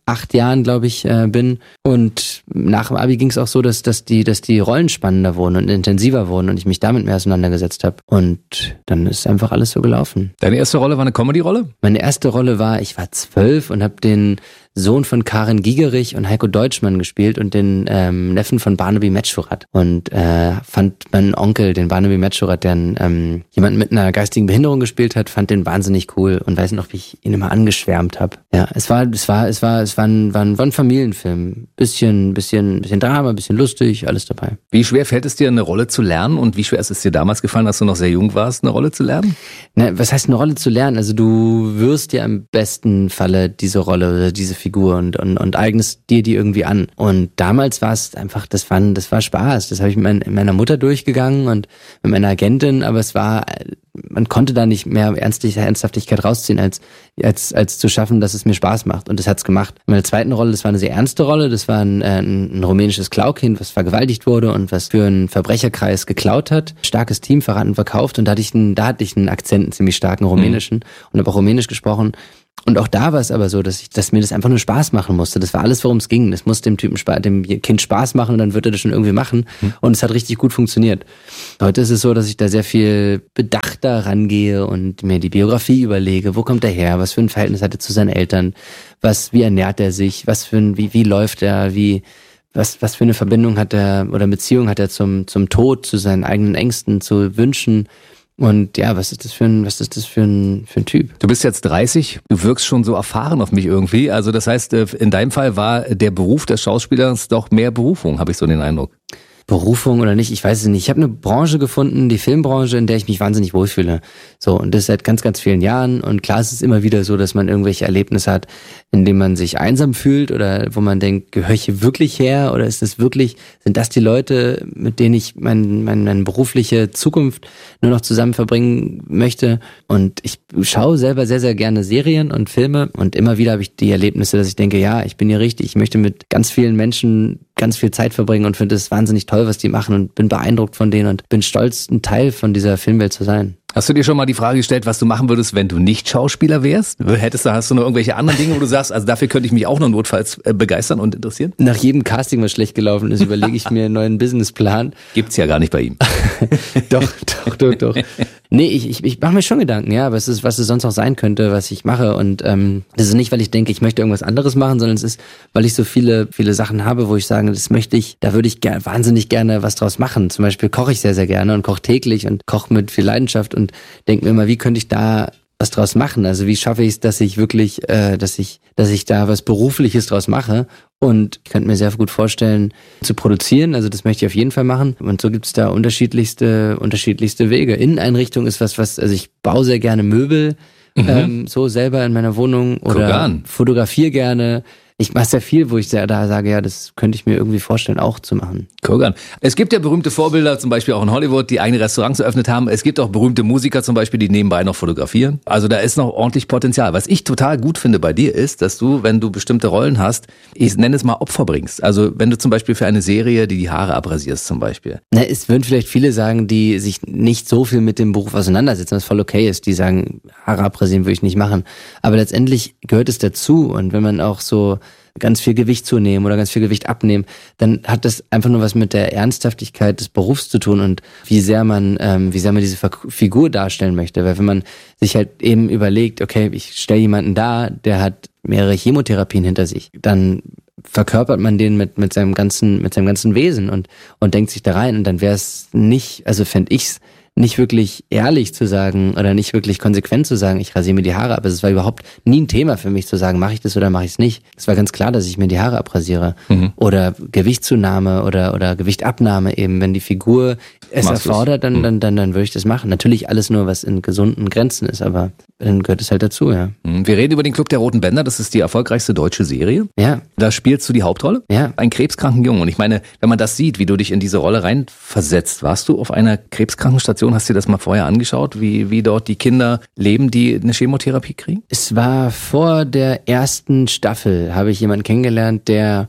acht Jahren, glaube ich, äh, bin. Und nach dem Abi ging es auch so, dass, dass, die, dass die Rollen spannender wurden und intensiver wurden und ich mich damit mehr auseinandergesetzt habe. Und dann ist einfach alles so gelaufen. Deine erste Rolle war eine Comedy-Rolle? Meine erste Rolle war, ich war zwölf und habe den Sohn von Karin Gigerich und Heiko Deutschmann gespielt und den ähm, Neffen von Barnaby Metzschurath. Und äh, fand meinen Onkel, den Barnaby Metzschurath, der ähm, jemanden mit einer geistigen Behinderung gespielt hat, fand den wahnsinnig cool und weiß noch, wie ich ihn immer angeschwärmt habe. Ja, es war, es war, es war, es war ein, war ein, war ein Familienfilm. Bisschen, bisschen, bisschen Drama, bisschen lustig, alles dabei. Wie schwer fällt es dir, eine Rolle zu lernen und wie schwer ist es dir damals gefallen, als du noch sehr jung warst, eine Rolle zu lernen? Na, was heißt eine Rolle zu lernen? Also du wirst ja im besten Falle diese Rolle oder diese Figur und, und, und eignest dir die irgendwie an. Und damals war es einfach, das war, das war Spaß. Das habe ich mit mein, meiner Mutter durchgegangen und mit meiner Agentin, aber es war, man konnte da nicht mehr Ernsthaftigkeit rausziehen, als, als, als zu schaffen, dass es mir Spaß macht. Und das hat's gemacht. In meiner zweiten Rolle, das war eine sehr ernste Rolle, das war ein, ein, ein rumänisches Klaukind, was vergewaltigt wurde und was für einen Verbrecherkreis geklaut hat. Starkes Team, verraten und verkauft. Und da hatte ich einen, da hatte ich einen Akzent, einen ziemlich starken rumänischen mhm. und habe auch rumänisch gesprochen. Und auch da war es aber so, dass ich, dass mir das einfach nur Spaß machen musste. Das war alles, worum es ging. Es musste dem Typen, dem Kind Spaß machen und dann wird er das schon irgendwie machen. Hm. Und es hat richtig gut funktioniert. Heute ist es so, dass ich da sehr viel bedachter rangehe und mir die Biografie überlege. Wo kommt er her? Was für ein Verhältnis hat er zu seinen Eltern? Was, wie ernährt er sich? Was für ein, wie, wie läuft er? Wie, was, was für eine Verbindung hat er oder Beziehung hat er zum, zum Tod, zu seinen eigenen Ängsten, zu Wünschen? Und ja, was ist das für ein, was ist das für ein, für ein Typ? Du bist jetzt dreißig, du wirkst schon so erfahren auf mich irgendwie. Also das heißt, in deinem Fall war der Beruf des Schauspielers doch mehr Berufung, habe ich so den Eindruck. Berufung oder nicht, ich weiß es nicht. Ich habe eine Branche gefunden, die Filmbranche, in der ich mich wahnsinnig wohlfühle. So, und das seit ganz, ganz vielen Jahren. Und klar ist es immer wieder so, dass man irgendwelche Erlebnisse hat, in denen man sich einsam fühlt oder wo man denkt, gehöre ich hier wirklich her? Oder ist das wirklich, sind das die Leute, mit denen ich mein, mein, meine berufliche Zukunft nur noch zusammen verbringen möchte? Und ich schaue selber sehr, sehr gerne Serien und Filme. Und immer wieder habe ich die Erlebnisse, dass ich denke, ja, ich bin hier richtig. Ich möchte mit ganz vielen Menschen ganz viel Zeit verbringen und finde es wahnsinnig toll, was die machen und bin beeindruckt von denen und bin stolz, ein Teil von dieser Filmwelt zu sein. Hast du dir schon mal die Frage gestellt, was du machen würdest, wenn du nicht Schauspieler wärst? Hättest du, hast du noch irgendwelche anderen Dinge, wo du sagst, also dafür könnte ich mich auch noch notfalls begeistern und interessieren? Nach jedem Casting, was schlecht gelaufen ist, überlege ich mir einen neuen Businessplan. Gibt's ja gar nicht bei ihm. Doch, doch, doch, doch. Nee, ich, ich, ich mache mir schon Gedanken, ja, was es, was es sonst noch sein könnte, was ich mache. Und ähm, das ist nicht, weil ich denke, ich möchte irgendwas anderes machen, sondern es ist, weil ich so viele, viele Sachen habe, wo ich sage, das möchte ich, da würde ich ger- wahnsinnig gerne was draus machen. Zum Beispiel koche ich sehr, sehr gerne und koche täglich und koche mit viel Leidenschaft und denke mir immer, wie könnte ich da was draus machen? Also wie schaffe ich es, dass ich wirklich, äh, dass ich, dass ich da was Berufliches draus mache? Und ich könnte mir sehr gut vorstellen, zu produzieren. Also das möchte ich auf jeden Fall machen. Und so gibt es da unterschiedlichste, unterschiedlichste Wege. Inneneinrichtung ist was, was, also ich baue sehr gerne Möbel, mhm. ähm, so selber in meiner Wohnung oder fotografiere gerne. Ich mache sehr viel, wo ich sehr da sage, ja, das könnte ich mir irgendwie vorstellen, auch zu machen. Guck an. Es gibt ja berühmte Vorbilder, zum Beispiel auch in Hollywood, die eigene Restaurants eröffnet haben. Es gibt auch berühmte Musiker zum Beispiel, die nebenbei noch fotografieren. Also da ist noch ordentlich Potenzial. Was ich total gut finde bei dir ist, dass du, wenn du bestimmte Rollen hast, ich nenne es mal Opfer bringst. Also wenn du zum Beispiel für eine Serie, die die Haare abrasierst zum Beispiel. Na, es würden vielleicht viele sagen, die sich nicht so viel mit dem Beruf auseinandersetzen, was voll okay ist. Die sagen, Haare abrasieren würde ich nicht machen. Aber letztendlich gehört es dazu. Und wenn man auch so ganz viel Gewicht zunehmen oder ganz viel Gewicht abnehmen, dann hat das einfach nur was mit der Ernsthaftigkeit des Berufs zu tun und wie sehr man, ähm, wie sehr man diese Figur darstellen möchte. Weil wenn man sich halt eben überlegt, okay, ich stelle jemanden dar, der hat mehrere Chemotherapien hinter sich, dann verkörpert man den mit mit seinem ganzen mit seinem ganzen Wesen und und denkt sich da rein und dann wäre es nicht, also fände ich's nicht wirklich ehrlich zu sagen oder nicht wirklich konsequent zu sagen, ich rasiere mir die Haare ab. Also es war überhaupt nie ein Thema für mich zu sagen, mache ich das oder mache ich es nicht. Es war ganz klar, dass ich mir die Haare abrasiere. Mhm. Oder Gewichtszunahme oder oder Gewichtabnahme eben. Wenn die Figur es Machst erfordert, dann, mhm. dann, dann, dann würde ich das machen. Natürlich alles nur, was in gesunden Grenzen ist, aber dann gehört es halt dazu, ja. Wir reden über den Club der Roten Bänder, das ist die erfolgreichste deutsche Serie. Ja. Da spielst du die Hauptrolle? Ja. Einen krebskranken Jungen. Und ich meine, wenn man das sieht, wie du dich in diese Rolle reinversetzt, warst du auf einer Krebskrankenstation, hast du dir das mal vorher angeschaut, wie, wie dort die Kinder leben, die eine Chemotherapie kriegen? Es war vor der ersten Staffel, habe ich jemanden kennengelernt, der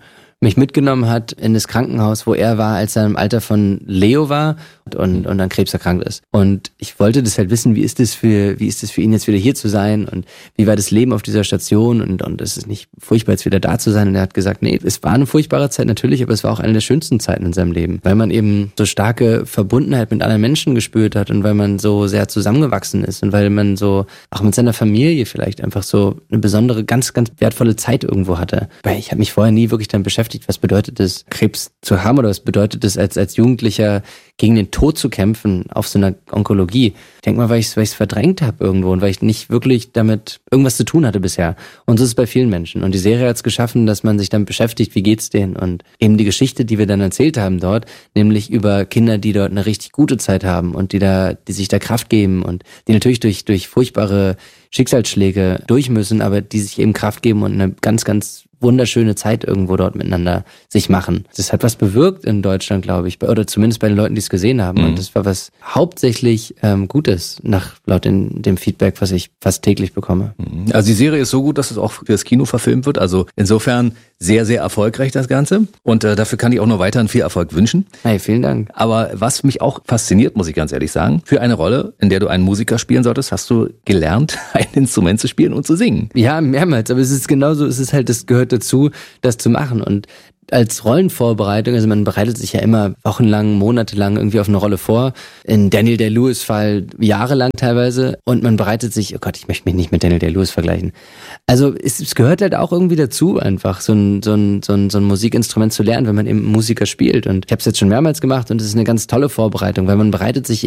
mich mitgenommen hat in das Krankenhaus, wo er war, als er im Alter von Leo war und, und an Krebs erkrankt ist. Und ich wollte das halt wissen, wie ist das für, wie ist das für ihn jetzt wieder hier zu sein und wie war das Leben auf dieser Station und, und es ist nicht furchtbar, jetzt wieder da zu sein. Und er hat gesagt, nee, es war eine furchtbare Zeit natürlich, aber es war auch eine der schönsten Zeiten in seinem Leben, weil man eben so starke Verbundenheit mit anderen Menschen gespürt hat und weil man so sehr zusammengewachsen ist und weil man so auch mit seiner Familie vielleicht einfach so eine besondere, ganz, ganz wertvolle Zeit irgendwo hatte. Weil ich habe mich vorher nie wirklich damit beschäftigt, was bedeutet es, Krebs zu haben oder was bedeutet es, als, als Jugendlicher gegen den Tod zu kämpfen auf so einer Onkologie. Ich denke mal, weil ich es weil ich's verdrängt habe irgendwo und weil ich nicht wirklich damit irgendwas zu tun hatte bisher. Und so ist es bei vielen Menschen. Und die Serie hat es geschaffen, dass man sich damit beschäftigt, wie geht's denen? Und eben die Geschichte, die wir dann erzählt haben dort, nämlich über Kinder, die dort eine richtig gute Zeit haben und die da, die sich da Kraft geben und die natürlich durch, durch furchtbare Schicksalsschläge durch müssen, aber die sich eben Kraft geben und eine ganz, ganz wunderschöne Zeit irgendwo dort miteinander sich machen. Das hat was bewirkt in Deutschland, glaube ich, oder zumindest bei den Leuten, die es gesehen haben. Mhm. Und das war was hauptsächlich ähm, Gutes, nach laut den, dem Feedback, was ich fast täglich bekomme. Also die Serie ist so gut, dass es auch für das Kino verfilmt wird. Also insofern sehr, sehr erfolgreich das Ganze. Und äh, dafür kann ich auch noch weiterhin viel Erfolg wünschen. Hey, vielen Dank. Aber was mich auch fasziniert, muss ich ganz ehrlich sagen, für eine Rolle, in der du einen Musiker spielen solltest, hast du gelernt, ein Instrument zu spielen und zu singen. Ja, mehrmals. Aber es ist genauso, es ist halt, das gehört dazu, das zu machen. Und als Rollenvorbereitung, also man bereitet sich ja immer wochenlang, monatelang irgendwie auf eine Rolle vor. In Daniel Day-Lewis Fall jahrelang teilweise. Und man bereitet sich, oh Gott, ich möchte mich nicht mit Daniel Day-Lewis vergleichen. Also es, es gehört halt auch irgendwie dazu, einfach so ein, so ein, so ein, so ein Musikinstrument zu lernen, wenn man eben Musiker spielt. Und ich habe es jetzt schon mehrmals gemacht und es ist eine ganz tolle Vorbereitung, weil man bereitet sich